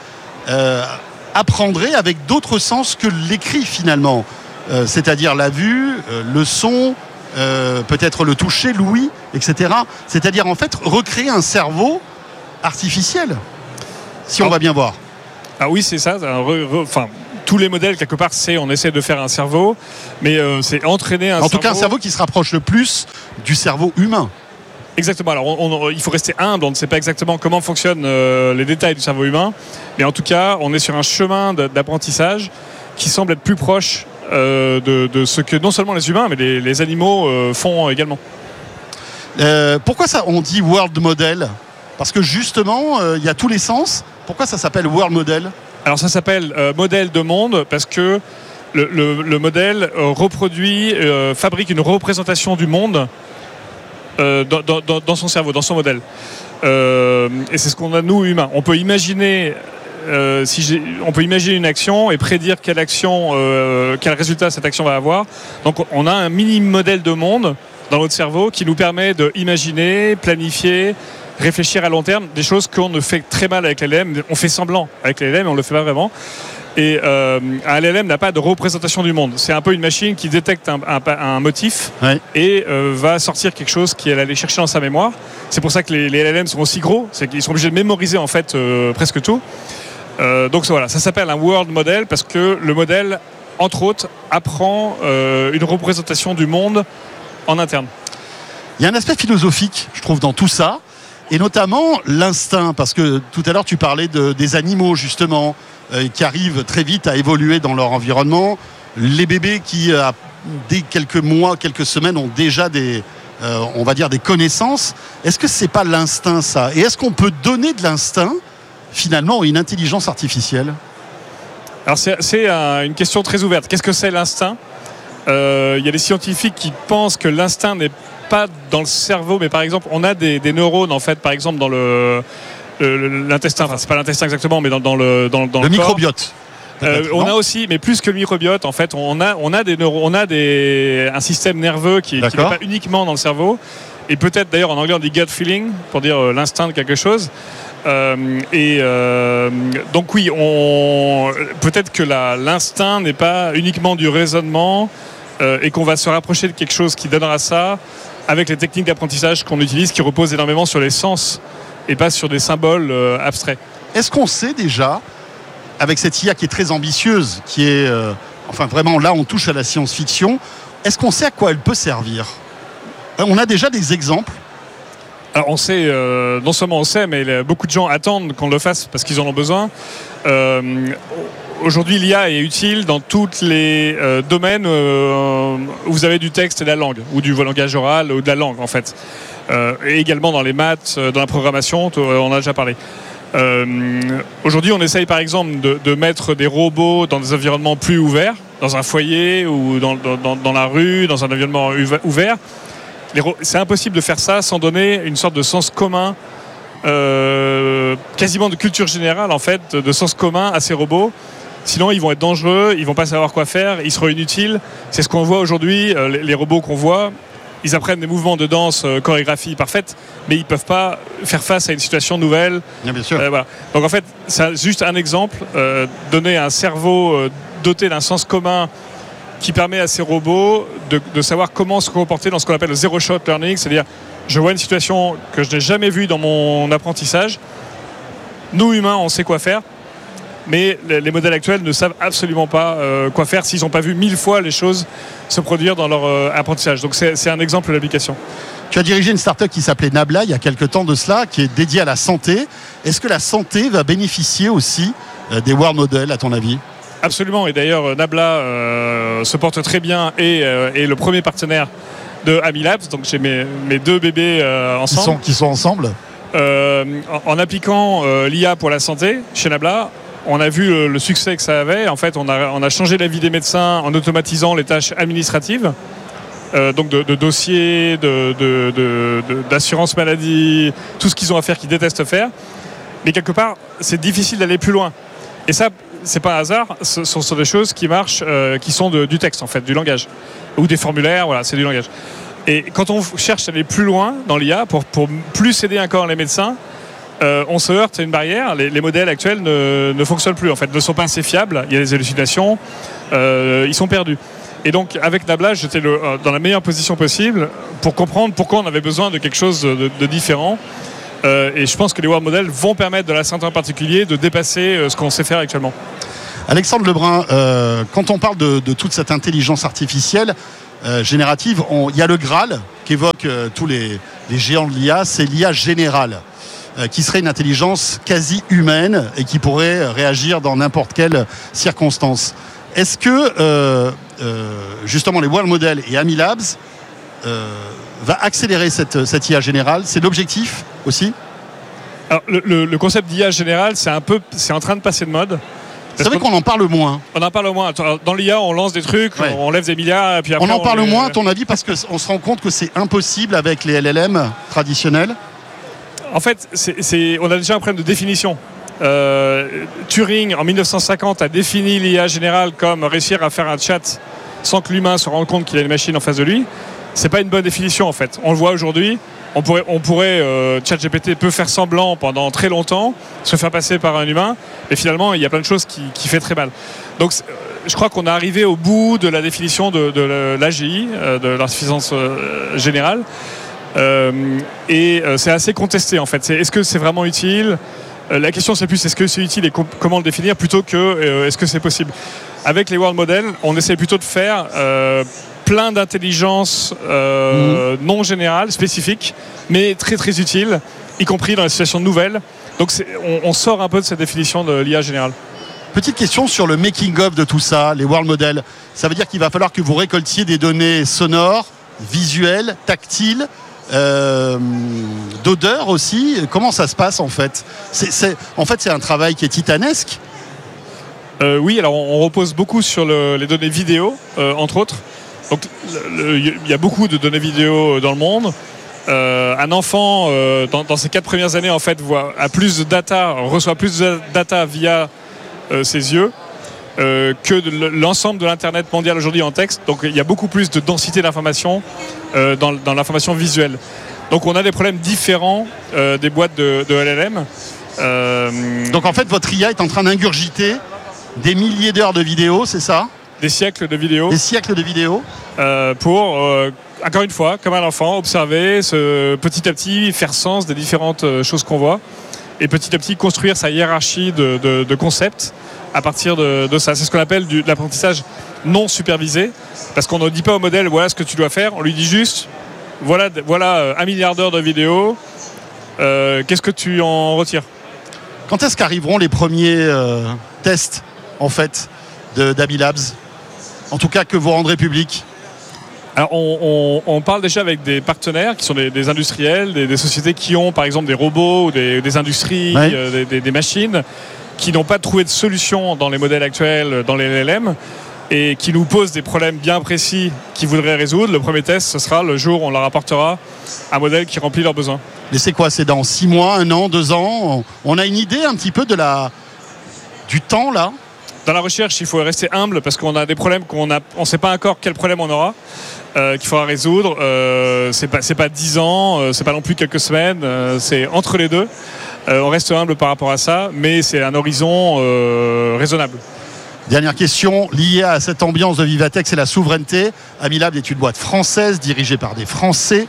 apprendrait avec d'autres sens que l'écrit finalement. C'est-à-dire la vue, le son, peut-être le toucher, l'ouïe, etc. C'est-à-dire en fait recréer un cerveau artificiel, si on va bien voir. Ah oui, c'est ça. Tous les modèles, quelque part, on essaie de faire un cerveau, mais c'est entraîner un cerveau. En tout cas, un cerveau qui se rapproche le plus du cerveau humain. Exactement. Alors, il faut rester humble. On ne sait pas exactement comment fonctionnent les détails du cerveau humain, mais en tout cas, on est sur un chemin d'apprentissage qui semble être plus proche de ce que non seulement les humains, mais les animaux font également. Pourquoi ça, on dit World Model ? Parce que justement, il y a tous les sens. Pourquoi ça s'appelle World Model ? Alors ça s'appelle modèle de monde parce que le modèle fabrique une représentation du monde dans son cerveau, dans son modèle. Et c'est ce qu'on a nous humains. On peut imaginer une action et prédire quel résultat cette action va avoir. Donc on a un mini modèle de monde dans notre cerveau qui nous permet d'imaginer, planifier, réfléchir à long terme, des choses qu'on ne fait très mal avec l'LM. On fait semblant avec l'LM, mais on ne le fait pas vraiment. Et un LLM n'a pas de représentation du monde. C'est un peu une machine qui détecte un motif et va sortir quelque chose qu'elle allait chercher dans sa mémoire. C'est pour ça que les LLM sont aussi gros, c'est qu'ils sont obligés de mémoriser en fait presque tout. Donc voilà, ça s'appelle un world model parce que le modèle, entre autres, apprend une représentation du monde en interne. Il y a un aspect philosophique, je trouve, dans tout ça. Et notamment l'instinct, parce que tout à l'heure tu parlais des animaux justement qui arrivent très vite à évoluer dans leur environnement. Les bébés qui, dès quelques mois, quelques semaines, ont déjà on va dire des connaissances. Est-ce que c'est pas l'instinct ça ? Et est-ce qu'on peut donner de l'instinct finalement à une intelligence artificielle ? Alors c'est une question très ouverte. Qu'est-ce que c'est l'instinct ? Il y a des scientifiques qui pensent que l'instinct n'est pas dans le cerveau, mais par exemple, on a des neurones en fait, par exemple dans l'intestin. Enfin, c'est pas l'intestin exactement, mais dans le corps. Microbiote. On a aussi, mais plus que le microbiote, en fait, on a des neurones, un système nerveux qui n'est pas uniquement dans le cerveau. Et peut-être d'ailleurs en anglais on dit gut feeling pour dire l'instinct de quelque chose. Donc oui, peut-être que l'instinct n'est pas uniquement du raisonnement et qu'on va se rapprocher de quelque chose qui donnera ça avec les techniques d'apprentissage qu'on utilise qui reposent énormément sur les sens et pas sur des symboles abstraits. Est-ce qu'on sait déjà, avec cette IA qui est très ambitieuse, qui est enfin vraiment là on touche à la science-fiction, est-ce qu'on sait à quoi elle peut servir ? On a déjà des exemples ? Alors on sait, non seulement on sait, mais beaucoup de gens attendent qu'on le fasse parce qu'ils en ont besoin. Aujourd'hui, l'IA est utile dans tous les domaines où vous avez du texte et de la langue, ou du langage oral, ou de la langue en fait. Et également dans les maths, dans la programmation, on a déjà parlé. Aujourd'hui, on essaye par exemple de mettre des robots dans des environnements plus ouverts, dans un foyer ou dans la rue, dans un environnement ouvert. C'est impossible de faire ça sans donner une sorte de sens commun, quasiment de culture générale en fait, de sens commun à ces robots. Sinon, ils vont être dangereux, ils vont pas savoir quoi faire, ils seront inutiles. C'est ce qu'on voit aujourd'hui, les robots qu'on voit. Ils apprennent des mouvements de danse, chorégraphie parfaite, mais ils peuvent pas faire face à une situation nouvelle. Bien sûr. Voilà. Donc en fait, c'est juste un exemple, donner un cerveau doté d'un sens commun qui permet à ces robots de savoir comment se comporter dans ce qu'on appelle le zero shot learning, c'est-à-dire je vois une situation que je n'ai jamais vue dans mon apprentissage. Nous humains, on sait quoi faire. Mais les modèles actuels ne savent absolument pas quoi faire s'ils n'ont pas vu 1000 fois les choses se produire dans leur apprentissage. Donc c'est un exemple d'application. Tu as dirigé une start-up qui s'appelait Nabla il y a quelques temps de cela, qui est dédiée à la santé. Est-ce que la santé va bénéficier aussi des World Models, à ton avis ? Absolument. Et d'ailleurs, Nabla se porte très bien et est le premier partenaire de Amilabs. Donc j'ai mes deux bébés ensemble. Qui sont ensemble en appliquant l'IA pour la santé chez Nabla, on a vu le succès que ça avait. En fait, on a changé la vie des médecins en automatisant les tâches administratives, donc de dossiers, d'assurance maladie, tout ce qu'ils ont à faire, qu'ils détestent faire. Mais quelque part, c'est difficile d'aller plus loin. Et ça, c'est pas un hasard. Ce sont des choses qui marchent, qui sont du texte en fait, du langage, ou des formulaires. Voilà, c'est du langage. Et quand on cherche à aller plus loin dans l'IA pour plus aider encore les médecins, on se heurte à une barrière. Les modèles actuels ne fonctionnent plus, en fait, ne sont pas assez fiables. Il y a des hallucinations, ils sont perdus. Et donc avec Nabla, j'étais dans la meilleure position possible pour comprendre pourquoi on avait besoin de quelque chose de différent. Et je pense que les world models vont permettre de la santé en particulier de dépasser ce qu'on sait faire actuellement. Alexandre Lebrun, quand on parle de toute cette intelligence artificielle générative, il y a le Graal qu'évoquent tous les géants de l'IA, c'est l'IA générale, qui serait une intelligence quasi humaine et qui pourrait réagir dans n'importe quelle circonstance. Est-ce que justement les world models et Ami Labs va accélérer cette IA générale? C'est l'objectif aussi? Alors, le concept d'IA générale, c'est en train de passer de mode. C'est vrai qu'on en parle moins. On en parle moins. Dans l'IA, on lance des trucs, on lève des milliards, et puis après on en parle moins, à ton avis, parce qu'on se rend compte que c'est impossible avec les LLM traditionnels? En fait, on a déjà un problème de définition. Turing, en 1950, a défini l'IA générale comme réussir à faire un chat sans que l'humain se rende compte qu'il a une machine en face de lui. C'est pas une bonne définition, en fait. On le voit aujourd'hui. On pourrait ChatGPT peut faire semblant pendant très longtemps, se faire passer par un humain, et finalement il y a plein de choses qui fait très mal. Donc je crois qu'on est arrivé au bout de la définition de l'AGI, de l'insuffisance générale, et c'est assez contesté en fait. Est-ce que c'est vraiment utile? La question c'est plus est-ce que c'est utile et comment le définir plutôt que est-ce que c'est possible. Avec les world models, on essaie plutôt de faire plein d'intelligence non générale, spécifique, mais très très utile, y compris dans les situations nouvelles. Donc on sort un peu de cette définition de l'IA générale. Petite question sur le making-of de tout ça, les world models. Ça veut dire qu'il va falloir que vous récoltiez des données sonores, visuelles, tactiles, d'odeur aussi. Comment ça se passe en fait? En fait, c'est un travail qui est titanesque. Oui, alors on repose beaucoup sur les données vidéo, entre autres. Donc il y a beaucoup de données vidéo dans le monde. Un enfant, dans ses 4 premières années, en fait, reçoit plus de data via ses yeux que l'ensemble de l'Internet mondial aujourd'hui en texte. Donc il y a beaucoup plus de densité d'information dans l'information visuelle. Donc on a des problèmes différents des boîtes de LLM. Donc en fait, votre IA est en train d'ingurgiter des milliers d'heures de vidéos, c'est ça? Des siècles de vidéos. Des siècles de vidéos. Pour, encore une fois, comme un enfant, observer, petit à petit faire sens des différentes choses qu'on voit et petit à petit construire sa hiérarchie de concepts à partir de ça. C'est ce qu'on appelle de l'apprentissage non supervisé, parce qu'on ne dit pas au modèle voilà ce que tu dois faire, on lui dit juste voilà 1 milliard d'heures de vidéos, qu'est-ce que tu en retires? Quand est-ce qu'arriveront les premiers tests en fait d'Ami Labs, en tout cas que vous rendrez public? Alors on parle déjà avec des partenaires qui sont des industriels, des sociétés qui ont par exemple des robots ou des industries, des machines qui n'ont pas trouvé de solution dans les modèles actuels, dans les LLM, et qui nous posent des problèmes bien précis qu'ils voudraient résoudre. Le premier test, ce sera le jour où on leur apportera un modèle qui remplit leurs besoins. Mais c'est quoi? C'est dans 6 mois, 1 an, 2 ans? On a une idée un petit peu du temps là? Dans la recherche, il faut rester humble parce qu'on a des problèmes on ne sait pas encore quel problème on aura, qu'il faudra résoudre. C'est pas 10 ans, c'est pas non plus quelques semaines, c'est entre les deux. On reste humble par rapport à ça, mais c'est un horizon raisonnable. Dernière question, liée à cette ambiance de Vivatech, c'est la souveraineté. Ami Labs est une boîte française dirigée par des Français.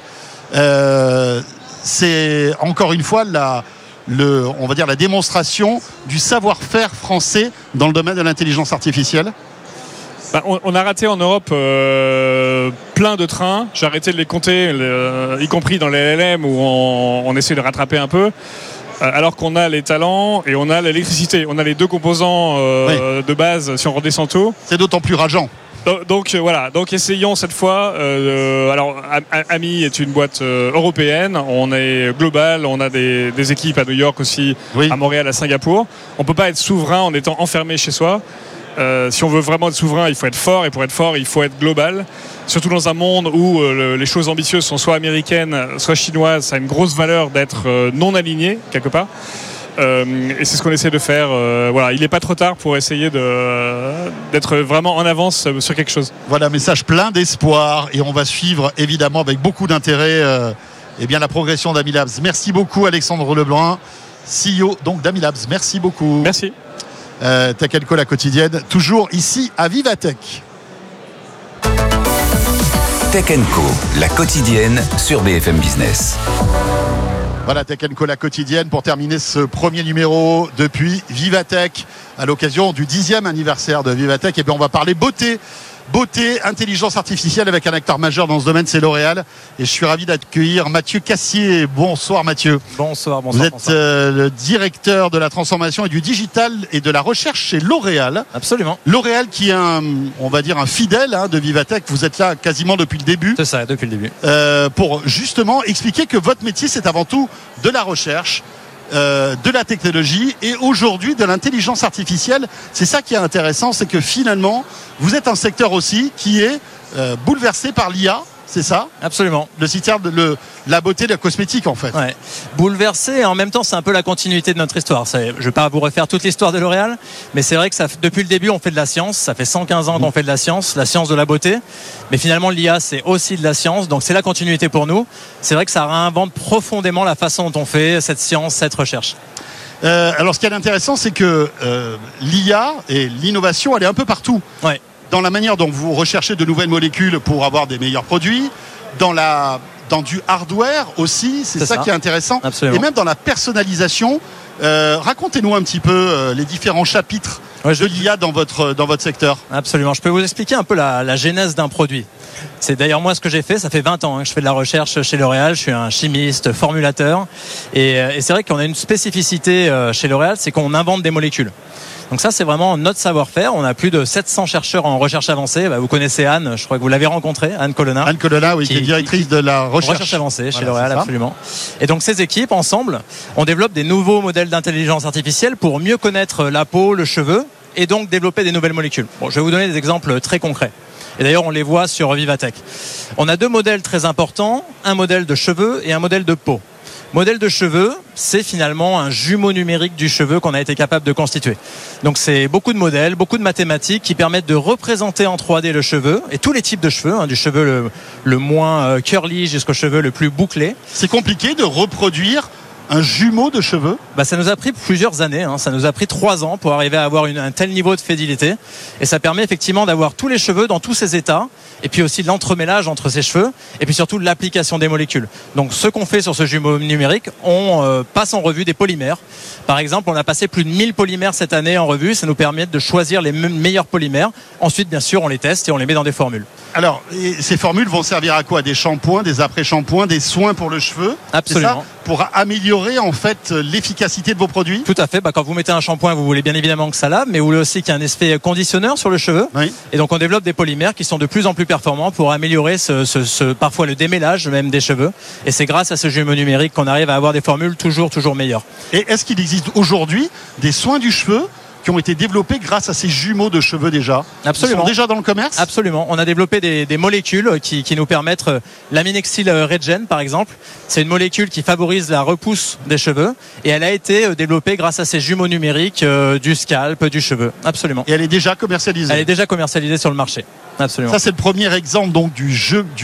C'est encore une fois on va dire la démonstration du savoir-faire français dans le domaine de l'intelligence artificielle. On a raté en Europe plein de trains. J'ai arrêté de les compter, y compris dans les LLM où on essaie de rattraper un peu. Alors qu'on a les talents et on a l'électricité. On a les deux composants de base si on redescend tout. C'est d'autant plus rageant. Donc voilà, donc essayons cette fois. Alors Ami est une boîte européenne, on est global, on a des équipes à New York aussi, à Montréal, à Singapour. On ne peut pas être souverain en étant enfermé chez soi. Si on veut vraiment être souverain, il faut être fort, et pour être fort, il faut être global. Surtout dans un monde où les choses ambitieuses sont soit américaines, soit chinoises, ça a une grosse valeur d'être non aligné quelque part. Et c'est ce qu'on essaie de faire. Voilà, il n'est pas trop tard pour essayer d'être vraiment en avance sur quelque chose. Voilà, message plein d'espoir, et on va suivre évidemment avec beaucoup d'intérêt la progression d'Ami Labs. Merci beaucoup Alexandre Lebrun, CEO donc d'Ami Labs. Merci beaucoup. Merci. Tech & Co, la quotidienne, toujours ici à Vivatech. Tech & Co, la quotidienne sur BFM Business. Voilà, Tech & Co, la quotidienne, pour terminer ce premier numéro depuis Vivatech, à l'occasion du 10e anniversaire de Vivatech. Et bien, on va parler beauté, intelligence artificielle avec un acteur majeur dans ce domaine, c'est L'Oréal. Et je suis ravi d'accueillir Mathieu Cassier. Bonsoir Mathieu. Bonsoir. Vous êtes le directeur de la transformation et du digital et de la recherche chez L'Oréal. Absolument. L'Oréal qui est on va dire un fidèle de Vivatech. Vous êtes là quasiment depuis le début. C'est ça, depuis le début. Pour justement expliquer que votre métier, c'est avant tout de la recherche, de la technologie et aujourd'hui de l'intelligence artificielle. C'est ça qui est intéressant, c'est que finalement vous êtes un secteur aussi qui est bouleversé par l'IA, c'est ça ? Absolument. Le secteur de la beauté, de la cosmétique en fait. Ouais. Bouleversé et en même temps c'est un peu la continuité de notre histoire. Je ne vais pas vous refaire toute l'histoire de L'Oréal, mais c'est vrai que depuis le début on fait de la science, ça fait 115 ans qu'on fait de la science de la beauté, mais finalement l'IA c'est aussi de la science, donc c'est la continuité pour nous. C'est vrai que ça réinvente profondément la façon dont on fait cette science, cette recherche. Alors ce qui est intéressant c'est que l'IA et l'innovation elle est un peu partout. Ouais. Dans la manière dont vous recherchez de nouvelles molécules pour avoir des meilleurs produits, dans du hardware aussi, c'est ça qui est intéressant. Absolument. Et même dans la personnalisation. Racontez-nous un petit peu les différents chapitres de l'IA dans votre secteur. Absolument, je peux vous expliquer un peu la genèse d'un produit. C'est d'ailleurs moi ce que j'ai fait, ça fait 20 ans que je fais de la recherche chez L'Oréal, je suis un chimiste, formulateur, et c'est vrai qu'on a une spécificité chez L'Oréal, c'est qu'on invente des molécules. Donc ça, c'est vraiment notre savoir-faire. On a plus de 700 chercheurs en recherche avancée. Vous connaissez Anne, je crois que vous l'avez rencontrée, Anne Colonna. Anne Colonna, oui, qui est directrice de la recherche avancée chez L'Oréal, absolument. Et donc ces équipes, ensemble, on développe des nouveaux modèles d'intelligence artificielle pour mieux connaître la peau, le cheveu, et donc développer des nouvelles molécules. Bon, je vais vous donner des exemples très concrets. Et d'ailleurs, on les voit sur Vivatech. On a deux modèles très importants, un modèle de cheveux et un modèle de peau. Modèle de cheveux, c'est finalement un jumeau numérique du cheveu qu'on a été capable de constituer. Donc c'est beaucoup de modèles, beaucoup de mathématiques qui permettent de représenter en 3D le cheveu et tous les types de cheveux, du cheveu le moins curly jusqu'au cheveu le plus bouclé. C'est compliqué de reproduire un jumeau de cheveux ? Ça nous a pris plusieurs années, ça nous a pris 3 ans pour arriver à avoir un tel niveau de fidélité. Et ça permet effectivement d'avoir tous les cheveux dans tous ces états, et puis aussi de l'entremêlage entre ces cheveux, et puis surtout de l'application des molécules. Donc ce qu'on fait sur ce jumeau numérique, on passe en revue des polymères. Par exemple, on a passé plus de 1000 polymères cette année en revue, ça nous permet de choisir les meilleurs polymères. Ensuite, bien sûr, on les teste et on les met dans des formules. Alors, ces formules vont servir à quoi ? Des shampoings, des après-shampoings, des soins pour le cheveu ? Absolument. C'est ça ? Pour améliorer en fait l'efficacité de vos produits ? Tout à fait. Quand vous mettez un shampoing, vous voulez bien évidemment que ça lave, mais vous voulez aussi qu'il y ait un effet conditionneur sur le cheveu. Oui. Et donc on développe des polymères qui sont de plus en plus performants pour améliorer parfois le démêlage même des cheveux. Et c'est grâce à ce jumeau numérique qu'on arrive à avoir des formules toujours meilleures. Et est-ce qu'il existe aujourd'hui des soins du cheveu qui ont été développés grâce à ces jumeaux de cheveux déjà ? Absolument. Ils sont déjà dans le commerce ? Absolument. On a développé des molécules qui nous permettent l'aminexyl regen par exemple. C'est une molécule qui favorise la repousse des cheveux et elle a été développée grâce à ces jumeaux numériques du scalp, du cheveu. Absolument. Et elle est déjà commercialisée ? Elle est déjà commercialisée sur le marché. Absolument. Ça c'est le premier exemple donc du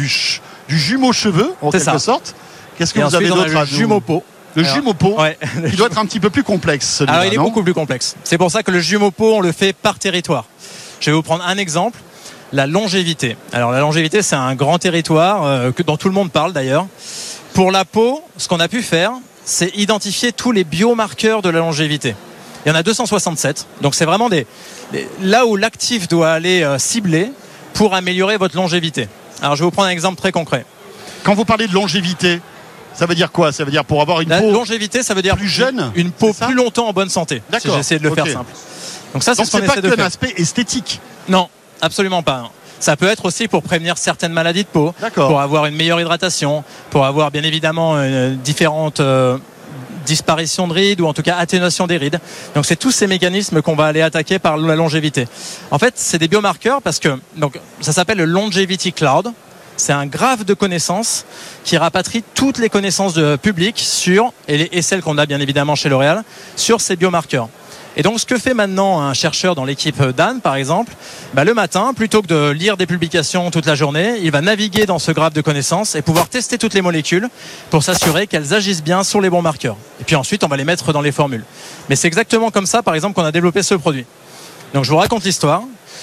jumeau cheveux en quelque sorte. Qu'est-ce que vous avez d'autre à nous ? Jumeau peau. Le jumeau peau, il doit être un petit peu plus complexe. Alors il est beaucoup plus complexe. C'est pour ça que le jumeau peau, on le fait par territoire. Je vais vous prendre un exemple, la longévité. Alors la longévité, c'est un grand territoire dont tout le monde parle d'ailleurs. Pour la peau, ce qu'on a pu faire, c'est identifier tous les biomarqueurs de la longévité. Il y en a 267. Donc c'est vraiment là où l'actif doit aller cibler pour améliorer votre longévité. Alors je vais vous prendre un exemple très concret. Quand vous parlez de longévité, ça veut dire quoi ? Ça veut dire pour avoir une peau longévité, ça veut dire plus jeune, une peau plus longtemps en bonne santé. D'accord. J'ai essayé de le faire simple. Donc ça, c'est ce qu'on essaie de faire. Donc c'est pas qu'un aspect esthétique. Non, absolument pas. Non. Ça peut être aussi pour prévenir certaines maladies de peau, pour avoir une meilleure hydratation, pour avoir bien évidemment différentes disparition de rides ou en tout cas atténuation des rides. Donc c'est tous ces mécanismes qu'on va aller attaquer par la longévité. En fait, c'est des biomarqueurs parce que ça s'appelle le Longevity Cloud. C'est un graphe de connaissances qui rapatrie toutes les connaissances publiques et celles qu'on a bien évidemment chez L'Oréal sur ces biomarqueurs. Et donc ce que fait maintenant un chercheur dans l'équipe d'Anne par exemple, le matin, plutôt que de lire des publications toute la journée, il va naviguer dans ce graphe de connaissances et pouvoir tester toutes les molécules pour s'assurer qu'elles agissent bien sur les bons marqueurs. Et puis ensuite on va les mettre dans les formules. Mais c'est exactement comme ça par exemple qu'on a développé ce produit. Donc je vous raconte l'histoire.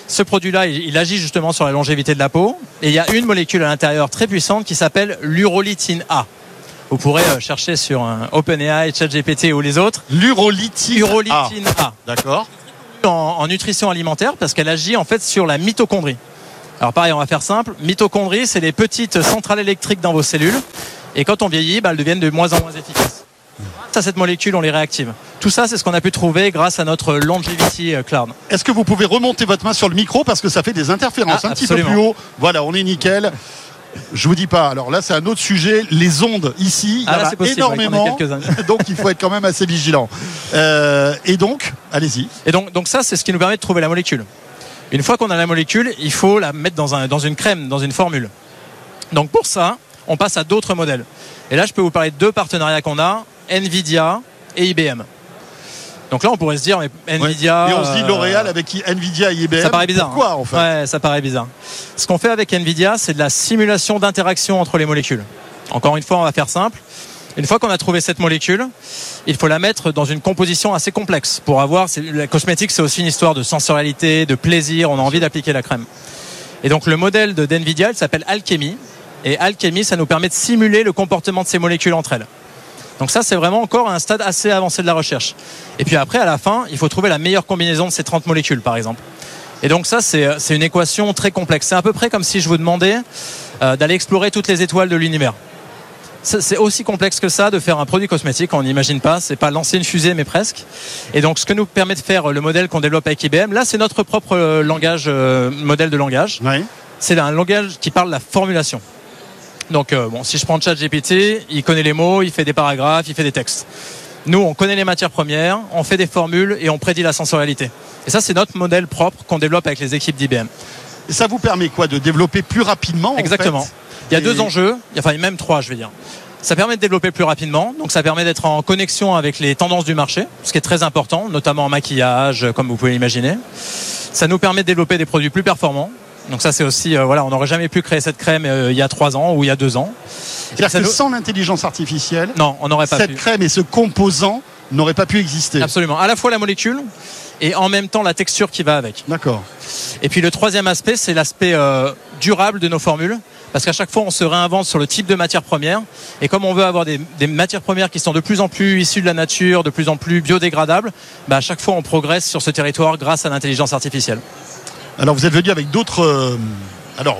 Ce produit-là, il agit justement sur la longévité de la peau. Et il y a une molécule à l'intérieur très puissante qui s'appelle l'urolithine A. Vous pourrez chercher sur OpenAI, ChatGPT ou les autres. L'urolithine A. D'accord. En nutrition alimentaire parce qu'elle agit en fait sur la mitochondrie. Alors pareil, on va faire simple. Mitochondrie, c'est les petites centrales électriques dans vos cellules. Et quand on vieillit, elles deviennent de moins en moins efficaces. Grâce à cette molécule, on les réactive. Tout ça, c'est ce qu'on a pu trouver grâce à notre Longevity Cloud. Est-ce que vous pouvez remonter votre main sur le micro parce que ça fait des interférences un petit peu plus haut. Voilà, on est nickel. Je vous dis pas. Alors là, c'est un autre sujet. Les ondes ici, il y en a énormément. Donc il faut être quand même assez vigilant. Et donc, allez-y. Et donc ça, c'est ce qui nous permet de trouver la molécule. Une fois qu'on a la molécule, il faut la mettre dans une crème, dans une formule. Donc pour ça, on passe à d'autres modèles. Et là, je peux vous parler de 2 partenariats qu'on a, Nvidia et IBM. Donc là, on pourrait se dire, mais Nvidia... Et on se dit L'Oréal avec Nvidia et IBM. Ça paraît bizarre. Pourquoi, en fait ? Ouais, ça paraît bizarre. Ce qu'on fait avec Nvidia, c'est de la simulation d'interaction entre les molécules. Encore une fois, on va faire simple. Une fois qu'on a trouvé cette molécule, il faut la mettre dans une composition assez complexe pour avoir. La cosmétique, c'est aussi une histoire de sensorialité, de plaisir. On a envie d'appliquer la crème. Et donc le modèle d'Nvidia, il s'appelle Alchemy. Et Alchemy, ça nous permet de simuler le comportement de ces molécules entre elles. Donc ça, c'est vraiment encore un stade assez avancé de la recherche. Et puis après, à la fin, il faut trouver la meilleure combinaison de ces 30 molécules, par exemple. Et donc ça, c'est une équation très complexe. C'est à peu près comme si je vous demandais d'aller explorer toutes les étoiles de l'univers. C'est aussi complexe que ça de faire un produit cosmétique, on n'imagine pas, c'est pas lancer une fusée mais presque. Et donc ce que nous permet de faire le modèle qu'on développe avec IBM, là c'est notre propre langage, modèle de langage. Oui. C'est un langage qui parle de la formulation. Donc si je prends ChatGPT, il connaît les mots, il fait des paragraphes, il fait des textes. Nous on connaît les matières premières, on fait des formules et on prédit la sensorialité. Et ça c'est notre modèle propre qu'on développe avec les équipes d'IBM. Et ça vous permet quoi, de développer plus rapidement? Exactement. En fait, il y a 2 enjeux, enfin même 3 je vais dire. Ça permet de développer plus rapidement, donc ça permet d'être en connexion avec les tendances du marché, ce qui est très important, notamment en maquillage, comme vous pouvez l'imaginer. Ça nous permet de développer des produits plus performants. Donc ça c'est aussi, on n'aurait jamais pu créer cette crème il y a 3 ans ou il y a 2 ans. C'est-à-dire que sans l'intelligence artificielle, non, on n'aurait pas cette crème et ce composant n'auraient pas pu exister. Absolument, à la fois la molécule et en même temps la texture qui va avec. D'accord. Et puis le 3e aspect, c'est l'aspect durable de nos formules. Parce qu'à chaque fois, on se réinvente sur le type de matière première. Et comme on veut avoir des matières premières qui sont de plus en plus issues de la nature, de plus en plus biodégradables, à chaque fois, on progresse sur ce territoire grâce à l'intelligence artificielle. Alors, vous êtes venu avec d'autres... Alors,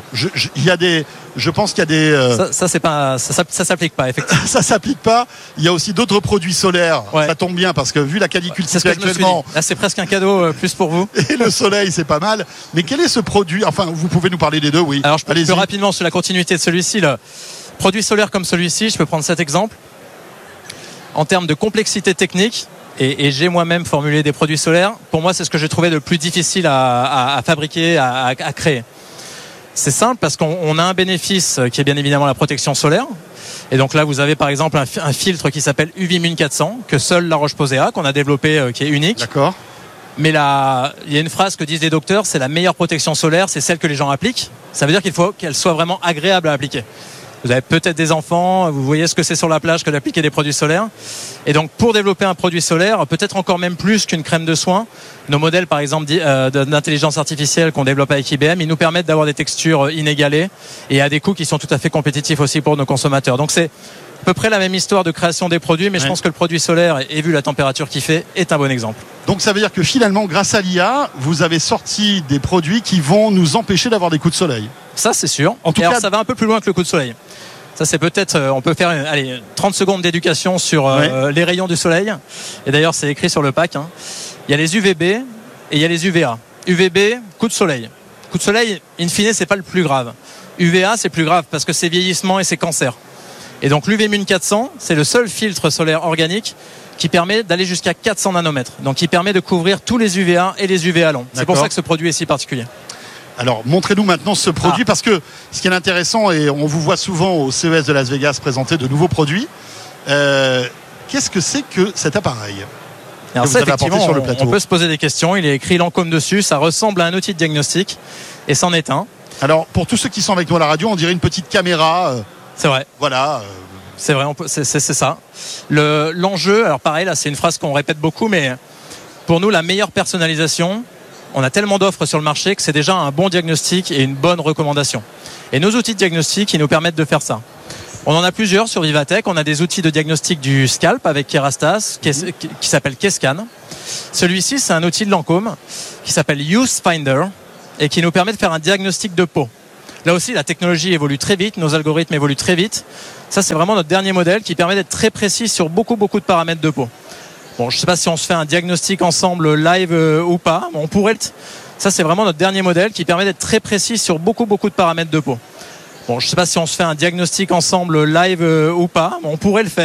je pense qu'il y a des... Ça s'applique pas, effectivement. Ça s'applique pas. Il y a aussi d'autres produits solaires. Ouais. Ça tombe bien parce que vu la canicule c'est ce que actuellement... Là, c'est presque un cadeau plus pour vous. Et le soleil, c'est pas mal. Mais quel est ce produit? Enfin, vous pouvez nous parler des deux, oui. Alors, je peux plus rapidement sur la continuité de celui-ci. Le produit solaire comme celui-ci, je peux prendre cet exemple. En termes de complexité technique, et j'ai moi-même formulé des produits solaires, pour moi, c'est ce que j'ai trouvé de plus difficile à fabriquer, à créer. C'est simple parce qu'on a un bénéfice qui est bien évidemment la protection solaire. Et donc là, vous avez par exemple un filtre qui s'appelle UV 1400 que seule La Roche-Posay a, qu'on a développé, qui est unique. D'accord. Mais là, il y a une phrase que disent les docteurs, c'est la meilleure protection solaire, c'est celle que les gens appliquent. Ça veut dire qu'il faut qu'elle soit vraiment agréable à appliquer. Vous avez peut-être des enfants, vous voyez ce que c'est sur la plage que d'appliquer des produits solaires. Et donc pour développer un produit solaire, peut-être encore même plus qu'une crème de soin, nos modèles par exemple d'intelligence artificielle qu'on développe avec IBM, ils nous permettent d'avoir des textures inégalées et à des coûts qui sont tout à fait compétitifs aussi pour nos consommateurs. Donc c'est à peu près la même histoire de création des produits, mais je pense que le produit solaire, et vu la température qu'il fait, est un bon exemple. Donc ça veut dire que finalement, grâce à l'IA, vous avez sorti des produits qui vont nous empêcher d'avoir des coups de soleil. Ça c'est sûr. En tout cas, ça va un peu plus loin que le coup de soleil. Ça c'est peut-être, on peut faire 30 secondes d'éducation sur les rayons du soleil. Et d'ailleurs c'est écrit sur le pack. Il y a les UVB et il y a les UVA. UVB, coup de soleil. Coup de soleil, in fine, c'est pas le plus grave. UVA, c'est plus grave parce que c'est vieillissement et c'est cancer. Et donc l'UV 1400, c'est le seul filtre solaire organique qui permet d'aller jusqu'à 400 nanomètres. Donc qui permet de couvrir tous les UVA et les UVA longs. C'est pour ça que ce produit est si particulier. Alors, montrez-nous maintenant ce produit parce que ce qui est intéressant, et on vous voit souvent au CES de Las Vegas présenter de nouveaux produits, qu'est-ce que c'est que cet appareil? Alors ça, effectivement, sur le plateau. On peut se poser des questions. Il est écrit Lancôme dessus. Ça ressemble à un outil de diagnostic et c'en est un. Alors, pour tous ceux qui sont avec nous à la radio, on dirait une petite caméra. C'est vrai. Voilà. C'est vrai, c'est ça. L'enjeu, alors pareil, là, c'est une phrase qu'on répète beaucoup, mais pour nous, la meilleure personnalisation, on a tellement d'offres sur le marché que c'est déjà un bon diagnostic et une bonne recommandation. Et nos outils de diagnostic, ils nous permettent de faire ça. On en a plusieurs sur Vivatech. On a des outils de diagnostic du scalp avec Kerastas qui s'appelle Kescan. Celui-ci, c'est un outil de Lancôme qui s'appelle Use Finder et qui nous permet de faire un diagnostic de peau. Là aussi, la technologie évolue très vite, nos algorithmes évoluent très vite. Ça, c'est vraiment notre dernier modèle qui permet d'être très précis sur beaucoup de paramètres de peau. Bon, je ne sais pas si on se fait un diagnostic ensemble live ou pas. On pourrait. Ça, c'est vraiment notre dernier modèle qui permet d'être très précis sur beaucoup de paramètres de peau. Bon, je ne sais pas si on se fait un diagnostic ensemble live ou pas. On pourrait le faire.